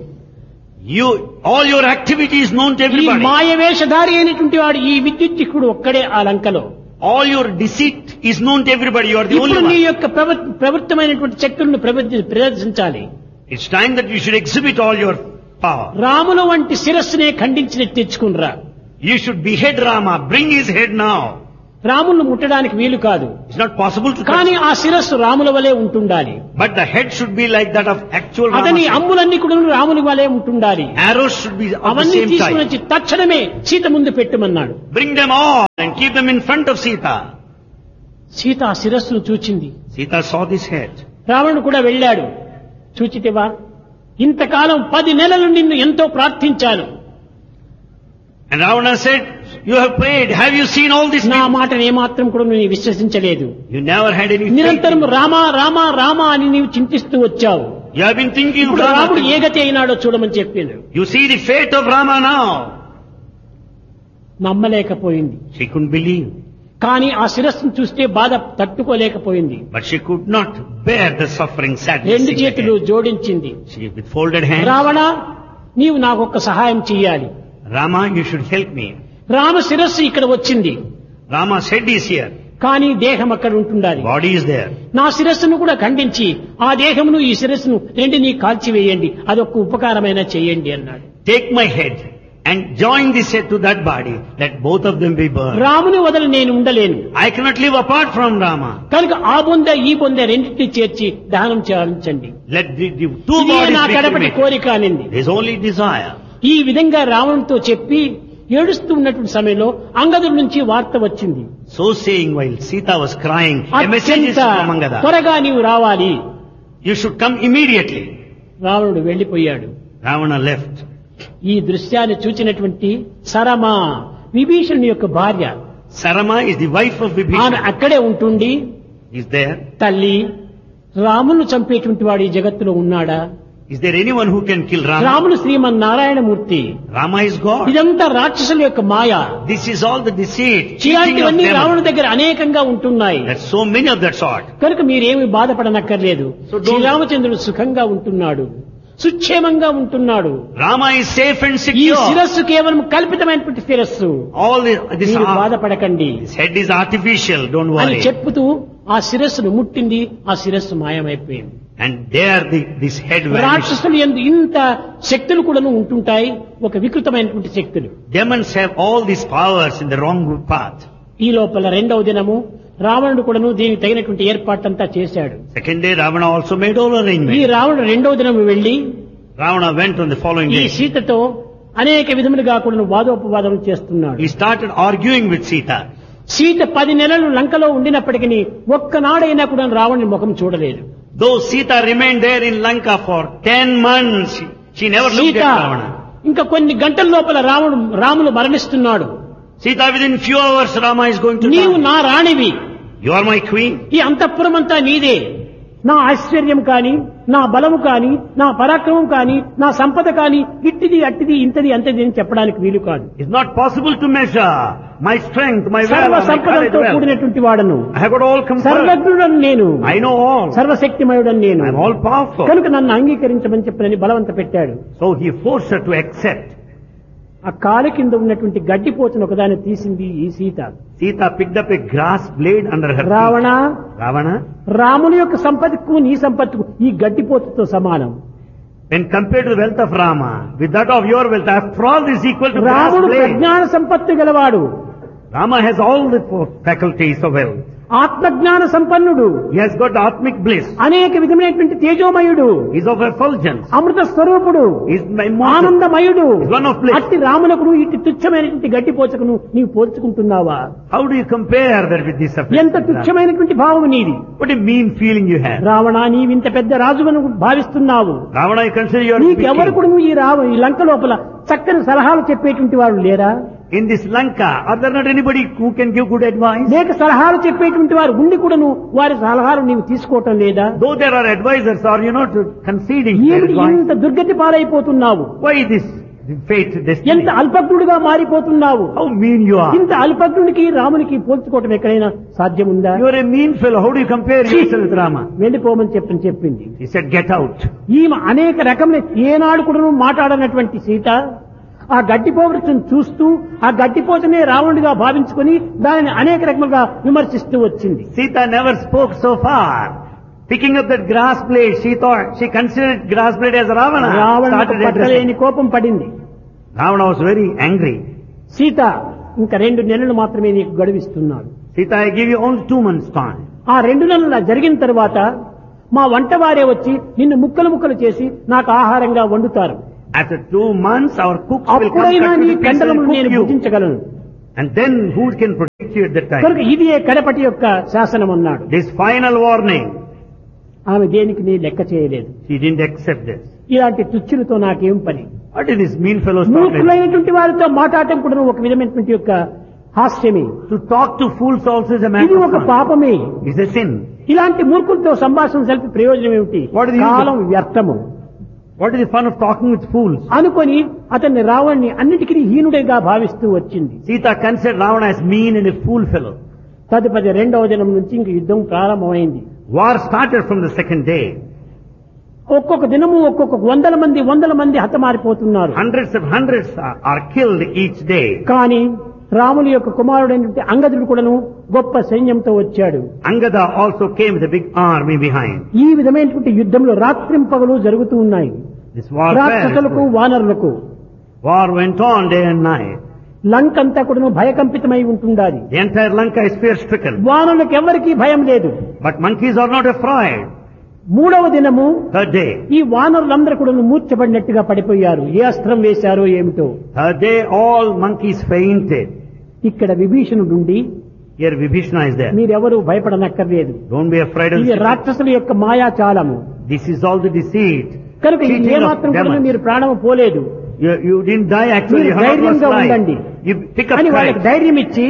All your activity is known to ఈ everybody. మాయవేషధారి అయినటువంటి వాడు ఈ విద్యుజ్జిహ్వుడు ఒక్కడే ఆ లంకలో. All your deceit is known to everybody. You are the ఇప్పుడు only నీ one. యొక్క ప్రవృత్తమైనటువంటి శక్తులను ప్రదర్శించాలి. It's time that you should exhibit all your power. రాముల వంటి శిరస్సునే ఖండించి తెచ్చుకునిరా. You should behead Rama. Bring his head now. రాములను ముట్టడానికి వీలు కాదు. It's not possible to కానీ touch. ఆ శిరస్సు రాముల వలె ఉంటుండాలి. But the head should be like that of actual అతని Rama. అమ్ములన్నీ కూడా రాముని వలె ఉంటుండాలి. Arrows should be of the అవన్నీ same తీసుకుని type. వచ్చి తక్షణమే సీత ముందు పెట్టమన్నాడు. Bring them all and keep them in front of Sita. Sita ఆ శిరస్సును చూచింది. Sita saw this head. రావణుడు కూడా వెళ్ళాడు. చూచితివా, ఇంతకాలం 10 నెలలు నిన్ను ఎంతో ప్రార్థించాను. And Ravana said, you have prayed. Have you seen all this? నా మాటను ఏమాత్రం కూడా నువ్వు విశ్వసించలేదు. You never had any faith. నిరంతరం రామా రామా రామా అని నీవు చింతిస్తూ వచ్చావు. You have been thinking of ఇప్పుడు రాముడు ఏ Rama. గతి అయినాడో చూడమని చెప్పిండు. You see the fate of Rama now. నమ్మలేకపోయింది. She couldn't believe. కానీ ఆ శిరస్సును చూస్తే బాధ తట్టుకోలేకపోయింది. But she could not bear the suffering, sadness. 2 చేతులు జోడించింది. She with folded hands. Ravana, నీవు నాకొక సహాయం చెయ్యాలి. Rama, you should help me. Rama శిరస్సు ఇక్కడ వచ్చింది. Rama's head is here. కానీ దేహం అక్కడ ఉంటుండాలి. Body is there. నా శిరస్సును కూడా ఖండించి ఆ దేహమును ఈ శిరస్సును రెండిని కాల్చివేయండి, అదొక ఉపకారమైన చేయండి అన్నాడు. Take my head and join this head to that body. Let both of them be burned. రాముని వదలు నేను ఉండలేను. I cannot live apart from Rama. కనుక ఆ బొంద ఈ బొంద రెండింటినీ చేర్చి దహనం చేయించండి. Let the two ఇదే bodies నా be కడపటి cremated. కోరిక అనింది. There is only desire. ఈ విధంగా రావణుతో చెప్పి ఏడుస్తూ ఉన్నటువంటి సమయంలో అంగదుడి నుంచి వార్త వచ్చింది. So saying, while Sita was crying, a message is అత్యంత from Angada. త్వరగా నీవు రావాలి. You should come immediately. రావణుడు వెళ్లిపోయాడు. Ravana left. ఈ దృశ్యాన్ని చూచినటువంటి సరమా, విభీషణుని యొక్క భార్య, Sarama is the wife of ఆమె Vibhishana. అక్కడే ఉంటుండి, Is there? తల్లి, రామును చంపేటువంటి వాడు ఈ జగత్తులో ఉన్నాడా? Is there anyone who can kill Rama? రాముడు శ్రీమన్నారాయణమూర్తి. Rama is God. ఇదంతా రాక్షసుల యొక్క మాయ. This is all the deceit, cheating of ఇలాంటివన్నీ them. రావణుడి దగ్గర అనేకంగా ఉంటున్నాయి. There's so many of that sort. కనుక మీరేమి బాధపడనక్కర్లేదు. So don't- శ్రీరామచంద్రుడు సుఖంగా ఉంటున్నాడు, సుక్షేమంగా ఉంటున్నాడు. Rama is safe and ఈ secure. శిరస్సు కేవలం కల్పితమైనటువంటి శిరస్సు. All this మీరు బాధపడకండి head is artificial. Don't అని worry. చెప్పుతూ ఆ శిరస్సును ముట్టింది. ఆ శిరస్సు మాయమైపోయింది. And there this head vanished. రాక్షసులు ఎందు ఇంత శక్తులు కూడాను ఉంటుంటాయి, ఒక వికృతమైనటువంటి శక్తులు. Demons have all these powers in the wrong path. ఈ లోపల 2వ దినము రావణుడు కూడాను దీనికి తగినటువంటి ఏర్పాట్లంతా చేశాడు. Second day, Ravana also made all ఈ arrangements. రావణుడు 2వ దినము వెళ్లి Ravana went on the following ఈ day. సీతతో అనేక విధములుగా కూడాను వాదోపవాదం చేస్తున్నాడు. He started arguing with Sita. Sita 10 నెలలు లంకలో ఉండినప్పటికీ ఒక్కనాడైనా కూడా రావణుని ముఖం చూడలేదు. Though Sita remained there in Lanka for 10 months, she never looked Sita at Ravana. ఇంకా కొన్ని గంటల లోపల Ramulu మరణిస్తున్నాడు. Sita, within few hours, Rama is going to నీవు die. నా రాణివి, You are my queen. ఈ అంతఃపురం అంతా నీదే. నా ఐశ్వర్యం కాని, నా బలము కాని, నా పరాక్రమం కాని, నా సంపద కాని, ఇట్టిది అట్టిది ఇంతది అంతది అని చెప్పడానికి వీలు కాదు. It's not possible to measure my strength, my సర్వ valor, my courage సంపదలతో well. కూడినటువంటి వాడను, I have got all comfort. సర్వజ్ఞుడను నేను, I know all. సర్వశక్తిమయుడను నేను, I am all powerful. కనుక నన్ను అంగీకరించమని చెప్పని బలవంత పెట్టాడు. So he forced her to accept. ఆ కాలు కింద ఉన్నటువంటి గడ్డిపోతును ఒకదాన్ని తీసింది ఈ Sita. Sita picked up a grass blade under her Ravana, feet. Ravana, రాముని యొక్క సంపత్తికు నీ సంపత్తికు ఈ గడ్డిపోతుతో సమానం. when compared to the wealth of Rama, with that of your wealth, after all this is equal to grass రాముడు blade. ప్రజ్ఞాన సంపత్తి గలవాడు. Rama has all the faculties of wealth. ఆత్మజ్ఞాన సంపన్నుడు, He has got atmic bliss. అనేక విధమైనటువంటి తేజోమయుడు, He is of effulgence. అమృత స్వరూపుడు, He is immortal. ఆనందమయుడు. He is one of bliss. అట్టి రామునకును ఇట్టి తుచ్చమైనటువంటి గడ్డి పోచకును నీవు పోల్చుకుంటున్నావా? How do you compare that with this affair? ఎంత తుచ్చమైనటువంటి భావం నీది. What a mean feeling you have. Ravana, నీవింత పెద్ద రాజువను భావిస్తున్నావు. Ravana, you consider you are Neekevvaru speaking. కూడా ఈ లంక లోపల చక్కని సలహాలు చెప్పేటువంటి వాడు లేరా? In this Lanka, are there not anybody who can give good advice? లేక సలహాలు చెప్పేటువంటి వారు ఉండి కూడాను వారి సలహాలు నీవు తీసుకోవటం లేదా? Though there are advisors, are you not conceding their ఏమిటి advice? ఇంత దుర్గతి పాలైపోతున్నావు? Why this fate, ఎంత destiny? అల్పజ్ఞుడిగా మారిపోతున్నావు? How mean you are. ఇంత అల్పజ్ఞుడికి రామునికి పోల్చుకోవటం ఎక్కడైనా సాధ్యముందా? You are a mean fellow. How do you compare yourself with Rama? వెళ్ళిపోమని చెప్పింది. He said, get out. ఈమె అనేక రకముల ఏనాడు కూడా మాట్లాడనటువంటి సీత ఆ గడ్డిపోవృక్షం చూస్తూ ఆ గడ్డిపోతనే రావణుడిగా భావించుకొని దానిని అనేక రకములుగా విమర్శిస్తూ వచ్చింది. Sita never spoke so far. Picking up that grass blade, she considered grass blade as Ravana. రావణుడికి Started పట్టలేని addressing. కోపం పడింది. Ravana was very angry. Sita, ఇంకా 2 నెలలు మాత్రమే నీకు గడువిస్తున్నాడు. Sita, I give you only 2 months time. ఆ 2 నెలలు జరిగిన తర్వాత మా వంటవారే వచ్చి నిన్ను ముక్కలు ముక్కలు చేసి నాకు ఆహారంగా వండుతారు. After 2 months, our cooks will come అప్పుడైనా cut నీ to the pieces కండలను and నేను cook you. భుజించగలను. And then who can protect you at that కనుక time? ఇది కడపటి యొక్క శాసనం అన్నాడు. This final warning, ఆమె దేనికి నీ లెక్క చేయలేదు. she didn't accept this. ఇలాంటి తుచ్చులతో నాకేం పని? What is this mean fellows talk like? మూర్ఖులైనటువంటి వారితో మాట్లాడటం కూడా ఒక విధమైనటువంటి యొక్క హాస్యమే. To talk to fools also is a ఇది matter ఒక of fun. పాపమే. It's a sin. ఇలాంటి మూర్ఖులతో సంభాషణ జరిపి ప్రయోజనం ఏమిటి? What is the use of- కాలం వ్యర్థము What is the fun of talking with fools? అనుకొని అతన్ని రావణ్ణి అన్నిటికీ హీనుడిగా భావిస్తూ వచ్చింది. Sita considered Ravana as mean and a fool fellow. తదుపరి 2వ దినం నుంచి ఇంక యుద్ధం ప్రారంభమైంది. War started from the second day. ఒక్కొక్క దినము ఒక్కొక్క వందల మంది హతమారిపోతున్నారు. Hundreds are killed each day. కానీ రాముని యొక్క కుమారుడైనటువంటి అంగదుడు కూడాను గొప్ప సైన్యంతో వచ్చాడు. Angada also came with a big army behind. ఈ విధమైనటువంటి యుద్ధంలో రాత్రింపగలు జరుగుతూ ఉన్నాయి. This warfare. రాక్షసులకు వానరులకు War went on day and night. లంకంతా కూడాను భయకంపితమై ఉంటుండాలి. The entire Lanka is fear-stricken. వానరులకు ఎవరికీ భయం లేదు. But monkeys are not afraid. 3వ దినము Third day. ఈ వానరులందరూ కూడా మూర్ఛపడినట్టుగా పడిపోయారు. ఏ అస్త్రం వేశారో ఏమిటో. Third day, all monkeys fainted. ఇక్కడ విభీషణుడుండి Here Vibhishana is there. మీరెవరూ భయపడనక్కర్లేదు. Don't be afraid of ఇది రాక్షసుల యొక్క మాయాచాలము. This is all the deceit. కనుక ఇది Cheating of ఏమాత్రం కూడా demons. మీరు ప్రాణము పోలేదు You didn't die actually. మీరు You have not ధైర్యంగా lost ఉండండి life. You pick up అని వాళ్ళకి courage. ధైర్యం ఇచ్చి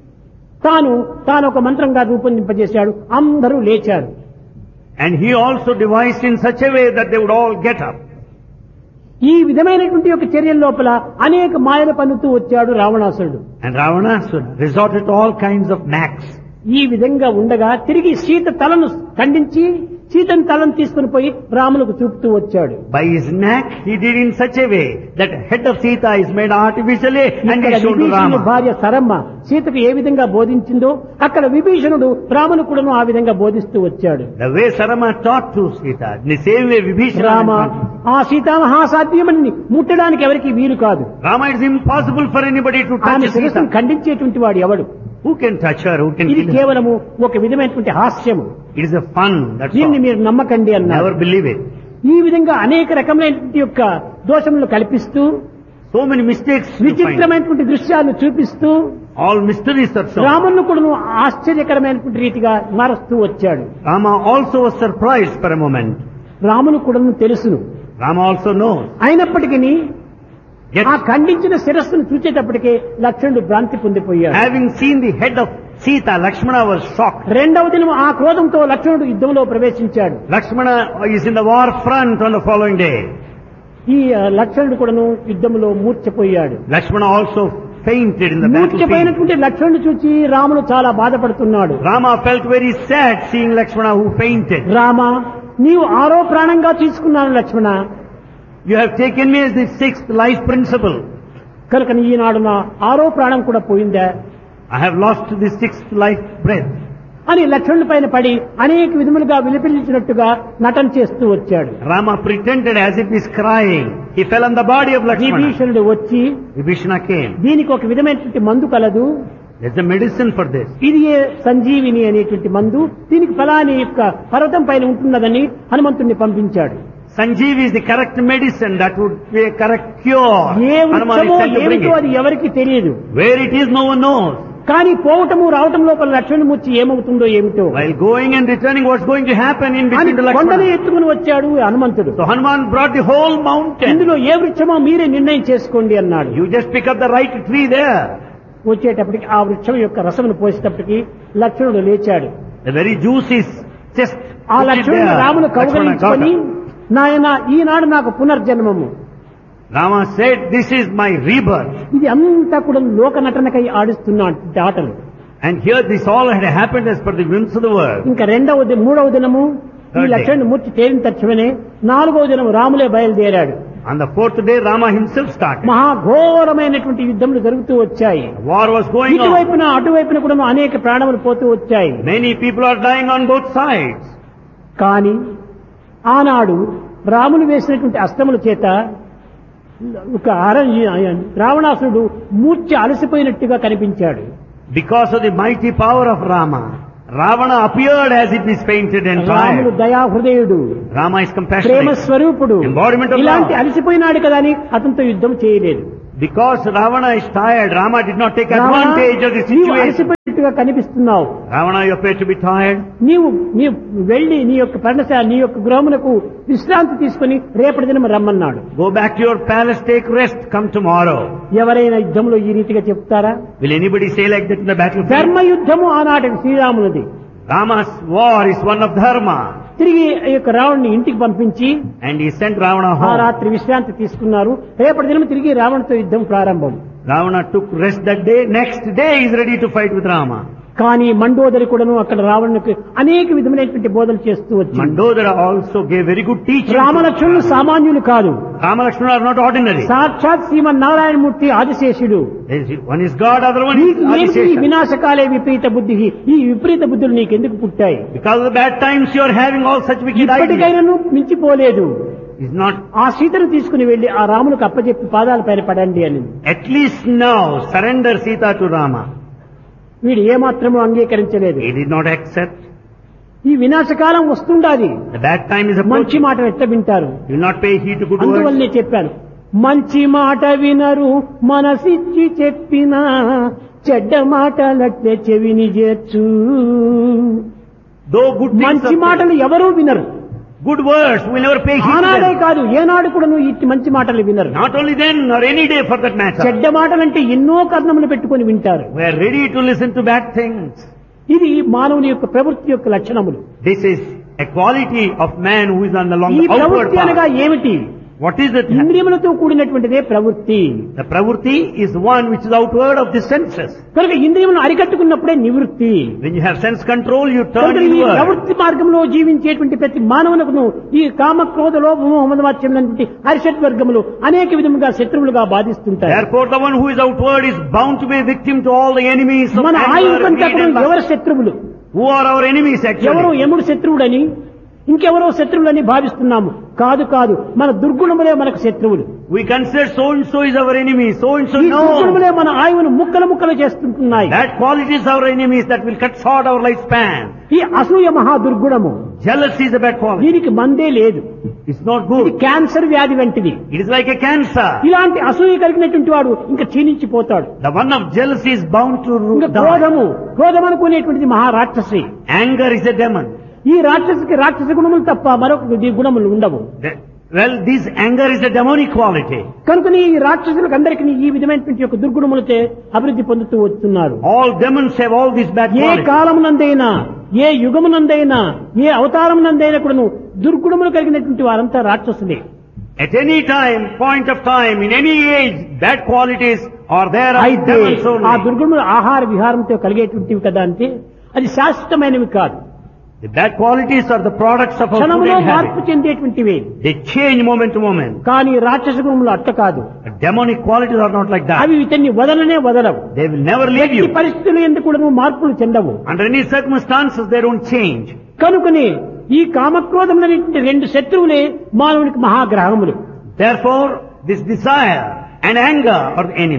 తాను ఒక మంత్రంగా రూపొందింపజేశాడు. అందరూ లేచారు. And he also devised in such a way that they would all get up. ఈ విధమైనటువంటి యొక్క చర్యల లోపల అనేక మాయలు పన్నుతూ వచ్చాడు రావణాసురుడు. And Ravana resorted to all kinds of knacks. ఈ విధంగా ఉండగా తిరిగి సీత తలను ఖండించి సీతను తలను తీసుకుని పోయి రాములకు చూపుతూ వచ్చాడు. By his knack, he did in such a way that head of Sita is made artificially and ఇక్కడ is shown to విభీషణుని Rama. భార్య సరమ్మ సీతకు ఏ విధంగా బోధించిందో అక్కడ విభీషణుడు రామును కూడాను ఆ విధంగా బోధిస్తూ వచ్చాడు. The way Sarama taught to Sita, in the same way Vibhishana. Rama, ఆ సీతామహాసాధ్యమని ముట్టడానికి ఎవరికి వీలు కాదు. Rama, it is impossible for anybody to ఆమె touch శిరస్సును Sita. ఖండించేటువంటి వాడు ఎవడు? Who can touch her? Who can ఇది kill her? కేవలము ఒక విధమైనటువంటి హాస్యము. It is a fun, that's దీన్ని all. మీరు నమ్మకండి అన్నారు. Never believe it. ఈ విధంగా అనేక రకమైనటువంటి యొక్క దోషములను కల్పిస్తూ So many mistakes you find. విచిత్రమైనటువంటి దృశ్యాలను చూపిస్తూ All mysteries are so. రామును కూడా ఆశ్చర్యకరమైనటువంటి రీతిగా మారుస్తూ వచ్చాడు. Rama also was surprised for a moment. రామును కూడా తెలుసును. Rama also knows. అయినప్పటికీ Yet, ఆ ఖండించిన శిరస్సును చూచేటప్పటికే లక్ష్మణుడు భ్రాంతి పొందిపోయాడు. having seen the head of Sita, Lakshmana was shocked. 2వ దినం ఆ క్రోధంతో లక్ష్మణుడు యుద్ధంలో ప్రవేశించాడు. Lakshmana is in the war front on the following day. ఈ లక్ష్మణుడు కూడాను యుద్ధంలో మూర్ఛపోయాడు. Lakshmana also fainted in the battlefield. మూర్ఛపోయినటువంటి లక్ష్మణుడు చూచి రాముడు చాలా బాధపడుతున్నాడు. Rama felt very sad seeing Lakshmana who fainted. Rama, నీవు 6వ ప్రాణంగా తీసుకున్నాను లక్ష్మణ. You have taken me as the 6th life principle. కనుక ఈనాడు నా 6వ ప్రాణం కూడా పోయిందా I have lost the 6th life breath. అని లక్ష్మణుడి పైన పడి అనేక విధములుగా విలపించినట్టుగా నటన చేస్తూ వచ్చాడు. Rama pretended as if he is crying. He fell on the body of Lakshmana. విభీషణుడు వచ్చి Vibhishana came. దీనికి ఒక విధమైనటువంటి మందు కలదు, There's a medicine for this. ఇది సంజీవిని అనేటువంటి మందు, దీనికి ఫలాని యొక్క పర్వతం పైన ఉంటున్నదని హనుమంతుడిని పంపించాడు. Sanjeevi is the correct medicine that would be a correct cure. A Hanuman is వృక్షమో sent to bring ఏమిటో it. అది ఎవరికి తెలియదు. Where it is, no one knows. కానీ పోవటము రావటం లోపల లక్ష్మణుని ముచ్చి ఏమవుతుందో ఏమిటో While going and returning, what's going to happen in అని between the కొండని Lakshmana? ఎత్తుకుని వచ్చాడు హనుమంతుడు. So Hanuman brought the whole mountain. ఇందులో ఏ వృక్షమో మీరే నిర్ణయం చేసుకోండి అన్నాడు. You just pick up the right tree there. వచ్చేటప్పటికి ఆ వృక్షం యొక్క రసమును పోసేటప్పటికి లక్ష్మణుడు లేచాడు. The very juice is just ఆ put it లక్ష్మణుడు there. రామును Lakshmana got కౌగలించుకొని, it. నాయన ఈనాడు నాకు పునర్జన్మము, Rama said, this is my rebirth. ఇది అంతా కూడా లోక నటనకై ఆడిస్తున్న ఆటలు. And here this all had happened as per the whims of the world. ఇంకా మూడవ దినము ఈ లక్ష్మణుని మూర్తి తేలిన తక్షణమే 4వ దినం రాములే బయలుదేరాడు. On the 4th day, Rama himself started. మహాఘోరమైనటువంటి యుద్ధములు జరుగుతూ వచ్చాయి. War was going on. ఇటువైపున అటువైపున కూడా అనేక ప్రాణములు పోతూ వచ్చాయి. Many people are dying on both sides. కానీ ఆనాడు రాములు వేసినటువంటి అస్త్రముల చేత ఒక రావణాసురుడు మూర్ఛ అలసిపోయినట్టుగా కనిపించాడు. Because of the mighty power of Rama, Ravana appeared as if he's fainted and రాముడు tired. దయాహృదయుడు, Rama is Prema compassionate. స్వరూపుడు. Embodiment of ఇలాంటి love. అలసిపోయినాడు కదా అని అతనితో యుద్ధం చేయలేదు. Because Ravana is tired, Rama did not take Ravana, advantage of the నీవు situation. అలసిపోయినట్టుగా కనిపిస్తున్నావు. Ravana, you appear to be tired. నీవు వెళ్లి నీ యొక్క పర్ణశాల నీ యొక్క గృహమునకు విశ్రాంతి తీసుకుని రేపటి దినం రమ్మన్నాడు. Go back to your palace, take rest, come tomorrow. ఎవరైనా యుద్ధంలో ఈ రీతిగా చెప్తారా? Will anybody say like that in the battlefield? ధర్మ యుద్ధము ఆనాటి శ్రీరామునిది. Rama's war is one of dharma. తిరిగి ఈ యొక్క రావణ్ణి ఇంటికి పంపించి And he sent Ravana ఆ home. రాత్రి విశ్రాంతి తీసుకున్నారు. రేపటి దినం తిరిగి రావణ్తో యుద్ధం ప్రారంభం. Ravana took rest that day. Next day he is ready to fight with Rama. కానీ మండోదరి కూడాను అక్కడ రావణునికి అనేక విధమైనటువంటి బోధలు చేస్తూ వచ్చింది. Mandodara also gave very good teaching. రామలక్ష్మణులు సామాన్యులు కాదు. Rama Lakshmana are not ordinary. సాక్షాత్ శ్రీమన్నారాయణమూర్తి ఆదిశేషుడు. One is God, other one is నీకు ఏమిటి ఈ Adishesha. వినాశకాలే విపరీత బుద్ధి, ఈ విపరీత బుద్ధులు నీకెందుకు పుట్టాయి? Because of the bad times you are having all such wicked ideas. ఇప్పటికైనా నువ్వు మించిపోలేదు. Is not, ఆ సీతను తీసుకుని వెళ్లి ఆ రామునికి అప్పచెప్పి పాదాల పైన పడండి అని. at least now surrender Sita to Rama. వీడు ఏమాత్రము అంగీకరించలేదు. He did not accept. ఈ వినాశకాలం వస్తుండాది. The bad time is మంచి approaching. మాటలు ఎట్లా వింటారు? You will not pay heed to good words. అందువల్లనే చెప్పాను, మంచి మాట వినరు మనసిచ్చి చెప్పినా, చెడ్డ మాటలట్లే చెవిని చేర్చు. Though good things మంచి are మాటలు said, ఎవరూ వినరు. good words will never pay heed to ఆనాడే them. కాదు ఏనాడు కూడా నువ్వు ఇట్టి మంచి మాటలు వినరు. Not only then or any day for that matter. చెడ్డ మాటలంటే ఎన్నో కర్ణములు పెట్టుకొని వింటారు. We are ready to listen to bad things. ఇది మానవుని యొక్క ప్రవృత్తి యొక్క లక్షణములు. This is a quality of man who is on the long ఈ outward ప్రవృత్తి అనగా path. ఏమిటి? What is it? ఇంద్రియములతో కూడినటువంటిదే ప్రవృత్తి. The pravurti is one which is outward of the senses. కనుక ఇంద్రియములను అరికట్టుకున్నప్పుడే నివృత్తి. When you have sense control, you turn కనుక ఈ inward. ప్రవృత్తి మార్గంలో జీవించేటువంటి ప్రతి మానవునకును ఈ కామ క్రోధ లోభము మమవాచ్యములంటి హరిషడ్ వర్గములు అనేక విధముగా శత్రువులుగా బాధిస్తుంటాయి. Therefore, the one who is outward is bound to be a victim to all the enemies of మన anger, ఆయుధంతా greed and ఎవరు lust. శత్రువులు? Who are our enemies ఎవరో actually? యముడు శత్రువుడని, ఇంకెవరో శత్రువులని భావిస్తున్నాము. కాదు కాదు, మన దుర్గుణములే మనకు శత్రువులు. We consider so and so is our enemy, so and so ఈ no. దుర్గుణములే మన ఆయువును ముక్కలు ముక్కలు చేస్తుంటున్నాయి. That quality is our enemies that will cut short our lifespan. ఈ అసూయ మహా దుర్గుణము. Jealousy is a bad quality. దీనికి మందే లేదు. It's not ఇది good. క్యాన్సర్ వ్యాధి వంటిది. It is like a cancer. ఇలాంటి అసూయ కలిగినటువంటి వాడు ఇంకా క్షీణించిపోతాడు. The one of jealousy is bound to ఇంకా die. క్రోధం అనుకునేటువంటిది మహారాక్షసి. Anger is a demon. ఈ రాక్షసికి రాక్షస గుణములు తప్ప మరొక గుణములు ఉండవు. Well, this anger is a demonic quality. కనుకని ఈ రాక్షసులకు అందరికీ ఈ విధమైనటువంటి యొక్క దుర్గుణములతో అభివృద్ధి పొందుతూ వస్తున్నారు. All demons have all these bad A qualities. కాలమునందైనా, ఏ యుగమునందైనా, ఏ అవతారమునందైనా కూడాను దుర్గుణములు కలిగినటువంటి వారంతా రాక్షసులే. At any time, point of time, in any age, bad qualities are there are అయితే demons ఆ only. దుర్గుణములు ఆహార విహారంతో కలిగేటువంటివి కదా అంటే అది శాశ్వతమైనవి కాదు. The bad qualities are the products of our food క్షణంలో and మార్పు habit. చెందేటువంటివి. They change moment to moment. కానీ రాక్షస గుణములు అట్ట కాదు. But demonic qualities are not like that. అవి ఇతన్ని వదలనే వదలవు. They will never leave ఈ you. పరిస్థితులు ఎందుకు కూడా మార్పులు చెందవు. Under any circumstances, they don't change. కనుకనే ఈ కామక్రోధములనేటువంటి రెండు శత్రువులే మానవునికి మహాగ్రహములు. Therefore, this desire and anger are the enemies.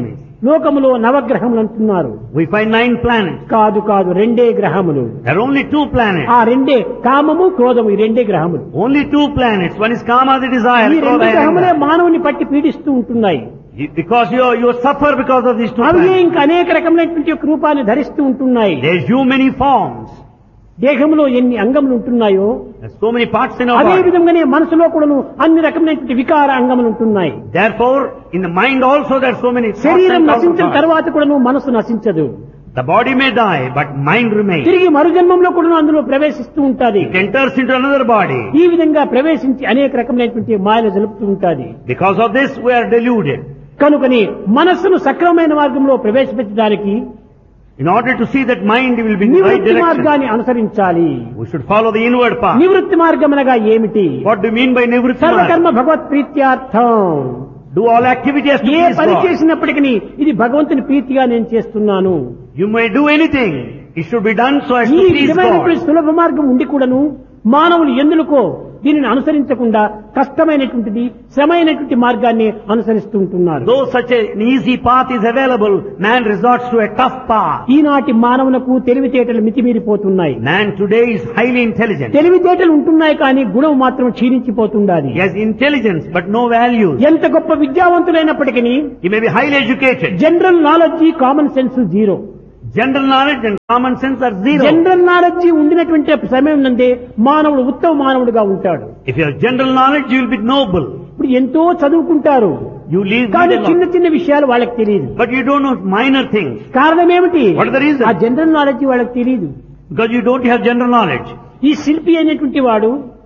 లోకములో నవగ్రహములు అంటున్నారు. We find 9 planets. కాదు కాదు, రెండే గ్రహములు. There are only 2 planets. ఆ రెండే కామము క్రోధము, ఈ రెండే గ్రహములు. Only 2 planets. One is Kama, the desire. ఈ రెండు గ్రహములే మానవుని పట్టి పీడిస్తూ ఉంటున్నాయి. Because you suffer because of these 2 అవి planets. ఇంకా అనేక రకమైనటువంటి ఒక రూపాన్ని ధరిస్తూ ఉంటున్నాయి. There are many forms. దేహంలో ఎన్ని అంగములు ఉంటున్నాయో There's so many parts in our అదే body. విధంగానే మనసులో కూడాను అన్ని రకమైనటువంటి వికార అంగములు ఉంటున్నాయి. Therefore, in the mind also there are so many thoughts శరీరం and నశించిన thoughts. తర్వాత కూడాను మనసు నశించదు. The body may die, but mind remains. తిరిగి మరుజన్మంలో కూడాను అందులో ప్రవేశిస్తూ ఉంటాది. It enters into another body. ఈ విధంగా ప్రవేశించి అనేక రకమైనటువంటి మాయలు జరుపుతూ ఉంటాది. Because of this, we are deluded. కనుకని మనస్సును సక్రమమైన మార్గంలో ప్రవేశపెట్టడానికి In order to see that mind will be in the right నివృత్తి direction, మార్గాన్ని అనుసరించాలి. we should follow the inward path. నివృత్తి మార్గం అనగా ఏమిటి? What do you mean by nivritti marga? సర్వకర్మ Bhagwat ప్రీత్యార్థం. Do all activities to A please పని God. చేసినప్పటికీ ఇది భగవంతుని ప్రీతిగా నేను చేస్తున్నాను. You may do anything. It should be done so as ఈ to please విధమైనటువంటి God. సులభ మార్గం ఉండి కూడాను మానవులు ఎందుకో దీనిని అనుసరించకుండా కష్టమైనటువంటిది శ్రమైనటువంటి మార్గాన్ని అనుసరిస్తూ ఉంటున్నారు. Though such an easy path is available, man resorts to a tough path. ఈనాటి మానవులకు తెలివితేటలు మితిమీరిపోతున్నాయి. Man today is highly intelligent. తెలివితేటలు ఉంటున్నాయి కానీ గుణం మాత్రం క్షీణించిపోతుండాలి. He has intelligence but no values. ఎంత గొప్ప విద్యావంతులైనప్పటికీ He may be highly educated. General knowledge common sense zero. General knowledge and common sense are zero. General knowledge ఉండినటువంటి సమయం నందే మానవుడు ఉత్తమ మానవుడిగా ఉంటాడు. If you have general knowledge, you will be noble. ఇప్పుడు ఎంతో చదువుకుంటారు You leave కానీ middle చిన్న of- చిన్న విషయాలు వాళ్ళకి తెలియదు. but you don't know minor things. కారణం ఏమిటి? What is the reason? ఆ జనరల్ నాలెడ్జి వాళ్ళకి తెలియదు. Because you don't have general knowledge. ఈ శిల్పి అనేటువంటి వాడు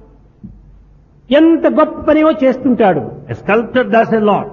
ఎంత గొప్ప పనివో చేస్తుంటాడు A sculptor does a lot.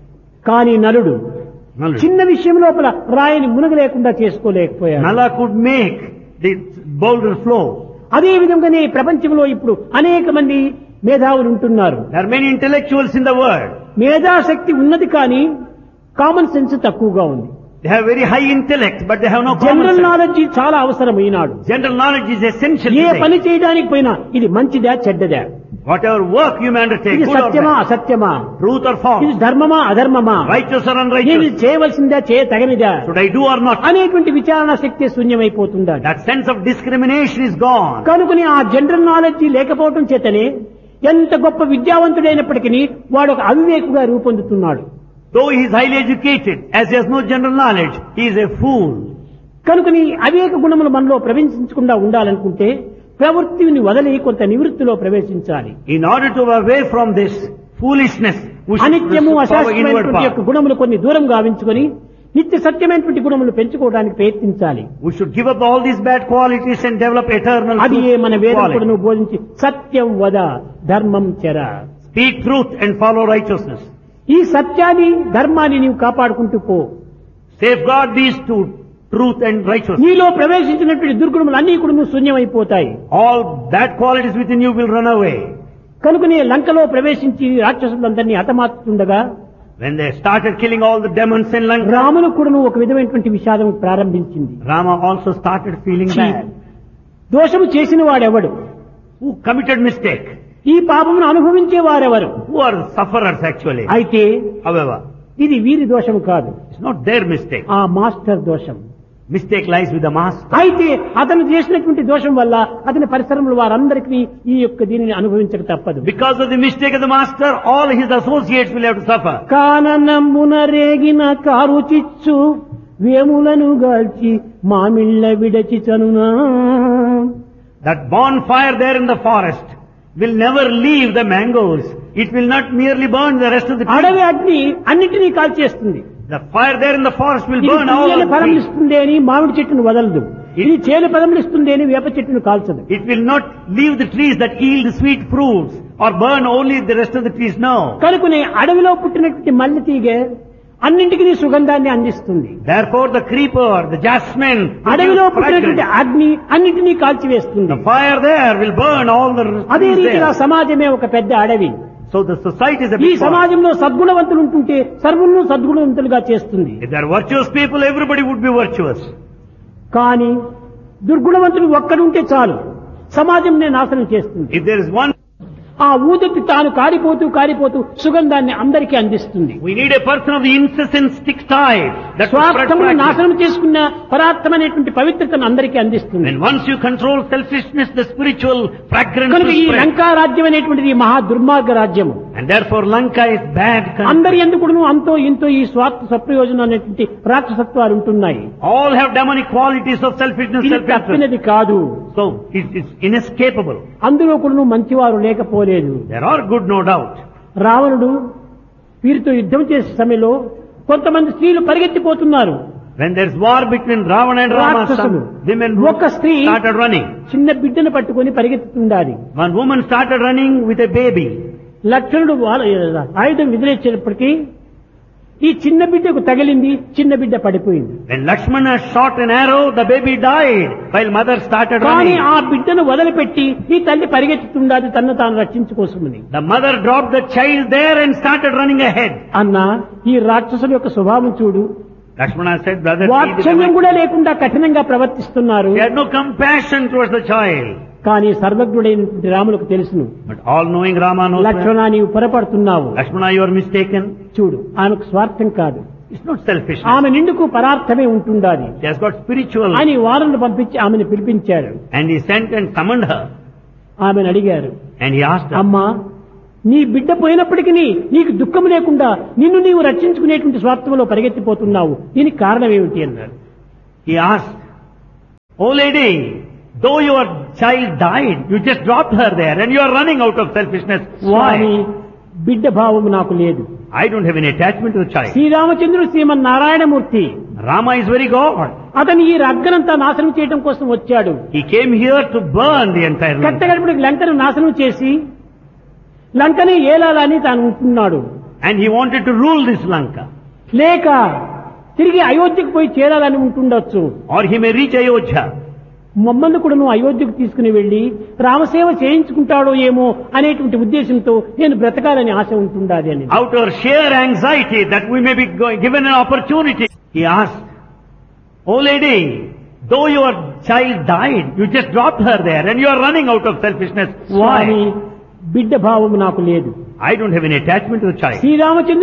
కానీ నలుడు Nala చిన్న విషయం లోపల రాయిని మునగలేకుండా చేసుకోలేకపోయాడు. Nala could make the boulder flow. అదే విధంగానే ప్రపంచంలో ఇప్పుడు అనేక మంది మేధావులు ఉంటున్నారు. There are many intellectuals in the world. మేధాశక్తి ఉన్నది కానీ కామన్ సెన్స్ తక్కువగా ఉంది. They have very high intellect, but they have no common general sense. Knowledge చాలా అవసరం ఈనాడు. General knowledge is essential A today. పని చేయడానికి పోయినా ఇది మంచిదా చెడ్డదా, Whatever work you may undertake, ఇది good or సత్యమా bad, అసత్యమా, truth or ఇది false, ధర్మమా అధర్మమా, righteous or ఇది unrighteous, చేయవలసిందా చేయతగనిదా should I do or not? అనేటువంటి విచారణ శక్తి శూన్యమైపోతుందా. That sense of discrimination is gone. కనుకని ఆ జనరల్ నాలెడ్జ్ లేకపోవడం చేతనే ఎంత గొప్ప విద్యావంతుడైనప్పటికీ వాడు ఒక అవివేకుగా రూపొందుతున్నాడు. Though he is highly educated, as he has no general knowledge, he is a fool. కనుకని అవివేక గుణములు మనలో ప్రవేశించకుండా ఉండాలనుకుంటే ప్రవృత్తిని వదిలి కొంత నివృత్తిలో ప్రవేశించాలి. In order to away from this foolishness, we should అనిత్యము follow inward అశాశ్వతమైనటువంటి యొక్క path. గుణములు కొన్ని దూరం గావించుకొని నిత్య సత్యమైనటువంటి గుణములు పెంచుకోవడానికి ప్రయత్నించాలి. We should give up all these bad qualities and develop eternal అది ఏ మన వేదం qualities. కూడా బోధించి సత్యం వద ధర్మం చెర. Speak truth and follow righteousness. ఈ సత్యాన్ని ధర్మాన్ని నీవు కాపాడుకుంటూ పో. Safeguard these two, truth and righteousness. నీలో ప్రవేశించినటువంటి దుర్గుణములు అన్ని కూడా శూన్యమైపోతాయి. All bad qualities within you will run away. కనుకనే లంకలో ప్రవేశించి రాక్షసులందరినీ హతమార్చుతుండగా When they started killing all the demons in Lanka, రామును కూడా ఒక విధమైనటువంటి విషాదం ప్రారంభించింది. Rama also started feeling ఛీ, bad. దోషము చేసిన వాడెవడు, Who committed mistake? ఈ పాపమును అనుభవించే వారెవరు? Who are sufferers actually? అయితే However, ఇది వీరి దోషము కాదు, it's not their mistake. ఆ మాస్టర్ దోషం. Mistake lies with the master. అయితే అతను చేసినటువంటి దోషం వల్ల అతని పరిసరములు వారందరికీ ఈ యొక్క దీనిని అనుభవించక తప్పదు. Because of the mistake of the master, all his associates will have to suffer. కాననమ్మున రేగిన కారు చిచ్చు వేములను గాల్చి మామిళ్ళ విడచి చనునా. That bonfire there in the forest will never leave the mangoes. It will not merely burn the rest of the అడవి trees. అగ్ని అన్నిటినీ కాల్చేస్తుంది. The fire there in the forest will ఇది burn all తీయని the ఫలములు trees. ఇస్తుంది అని మామిడి చెట్టును వదలదు, ఇది చేను ఫలములు ఇస్తుంది అని వేప చెట్టును కాల్చదు. It will not leave the trees that yield sweet fruits or burn only the rest of the trees. No. కనుకనే అడవిలో పుట్టినటువంటి మల్లె తీగ అన్నింటికి సుగంధాన్ని అందిస్తుంది. Therefore the creeper, the jasmine, అడవిలో produces పుట్టినటువంటి fragrance. అగ్ని అన్నింటినీ కాల్చివేస్తుంది. The fire there will burn all the అదే trees రీతిగా there. సమాజమే ఒక పెద్ద అడవి. So the society is a ఈ big forest. సమాజంలో సద్గుణవంతులు ఉంటుంటే సర్వులను సద్గుణవంతులుగా చేస్తుంది. If there are virtuous people, everybody would be virtuous. కానీ దుర్గుణవంతుడు ఒక్కడుంటే చాలు, సమాజంనే నాశనం చేస్తుంది. If there is one, ఆ ఊదటి తాను కారిపోతూ సుగంధాన్ని అందరికీ అందిస్తుంది. We need a person of the incessant stick type that will spread స్వార్థమును fragrance. నాశనం చేసుకున్న పరార్థమైనటువంటి పవిత్రతను అందరికీ అందిస్తుంది. And once you control selfishness, the spiritual fragrance కనుక will ఈ spread. లంకా రాజ్యం అనేటువంటిది మహా దుర్మార్గ రాజ్యము. And therefore Lanka is bad country. అందరి ఎందుకును అంతో ఇంతో ఈ స్వార్థ సప్రయోజనం అనేటువంటి రాక్షసత్వాలు ఉంటున్నాయి. All have demonic qualities of selfishness, ఇది self-interest. తప్పినది కాదు. So it's inescapable. అందులో కూడా మంచివారు లేకపోలేదు. There are good, no doubt. రావణుడు వీరితో యుద్ధం చేసే సమయంలో కొంతమంది స్త్రీలు పరిగెత్తిపోతున్నారు. When there's war between Ravana and Rama, రాక్షసులు. some women ఒక స్త్రీ started running. చిన్న బిడ్డను పట్టుకొని పరిగెత్తుతుండాలి. One woman started running with a baby. లక్ష్మణుడు ఆయుధం విదిలేసేటప్పటికీ ఈ చిన్న బిడ్డకు తగిలింది, చిన్న బిడ్డ పడిపోయింది. When Lakshmana shot an arrow, the baby died while mother started కానీ running. ఆ బిడ్డను వదిలిపెట్టి ఈ తల్లి పరిగెత్తుతుండాలి తన్ను తాను రక్షించుకోసమని. The mother dropped the child there and started running ahead. అన్న ఈ రాక్షసుల యొక్క స్వభావం చూడు. Lakshmana said, brother, see వాత్సల్యం the కూడా లేకుండా కఠినంగా ప్రవర్తిస్తున్నారు. He had no compassion towards the child. కానీ సర్వజ్ఞుడైనటువంటి రాములకు తెలుసును. But all-knowing Rama knows లక్ష్మణ నీవు పొరపడుతున్నావు. Lakshmana, you are mistaken. చూడు ఆమెకు స్వార్థం కాదు, It's not selfishness. ఆమె నిండుకు పరార్థమే ఉంటుండాలి She has got spiritual. అని వారను పంపించి ఆమెను పిలిపించారు. And he sent and summoned her. ఆమెను అడిగారు, And he asked her, అమ్మా నీ బిడ్డ పోయినప్పటికీ నీకు దుఃఖం లేకుండా నిన్ను నీవు రక్షించుకునేటువంటి స్వార్థంలో పరిగెత్తిపోతున్నావు, దీనికి కారణం ఏమిటి అన్నారు. he asked, Oh lady, though your child died, you just dropped her there and you are running out of selfishness. Swamy Why? బిడ్డ భావము నాకు లేదు. I don't have any attachment to the child. శ్రీరామచంద్రుడు Srimannarayanamurthy Rama is very God. అతను ఈ రగ్గనంతా నాశనం చేయడం కోసం వచ్చాడు. He came here to burn the entire land. కట్టగడపడికి లంకను నాశనం చేసి లంకని ఏలాలని తాను ఉంటున్నాడు. And he wanted to rule this Lanka. లేక తిరిగి అయోధ్యకు పోయి చేరాలని ఉంటుండొచ్చు. Or he may reach Ayodhya. మమ్మల్ని కూడా నువ్వు అయోధ్యకు తీసుకుని వెళ్లి రామసేవ చేయించుకుంటాడో ఏమో అనేటువంటి ఉద్దేశంతో నేను బ్రతకాలని ఆశ ఉంటుండాలి అని. Out of sheer anxiety that we may be given an opportunity, he asked, Oh lady, though your child died, you just dropped her there and you are running out of selfishness. Swamy Why? బిడ్డ భావము నాకు లేదు. I don't have any attachment to the child. Sriramachandra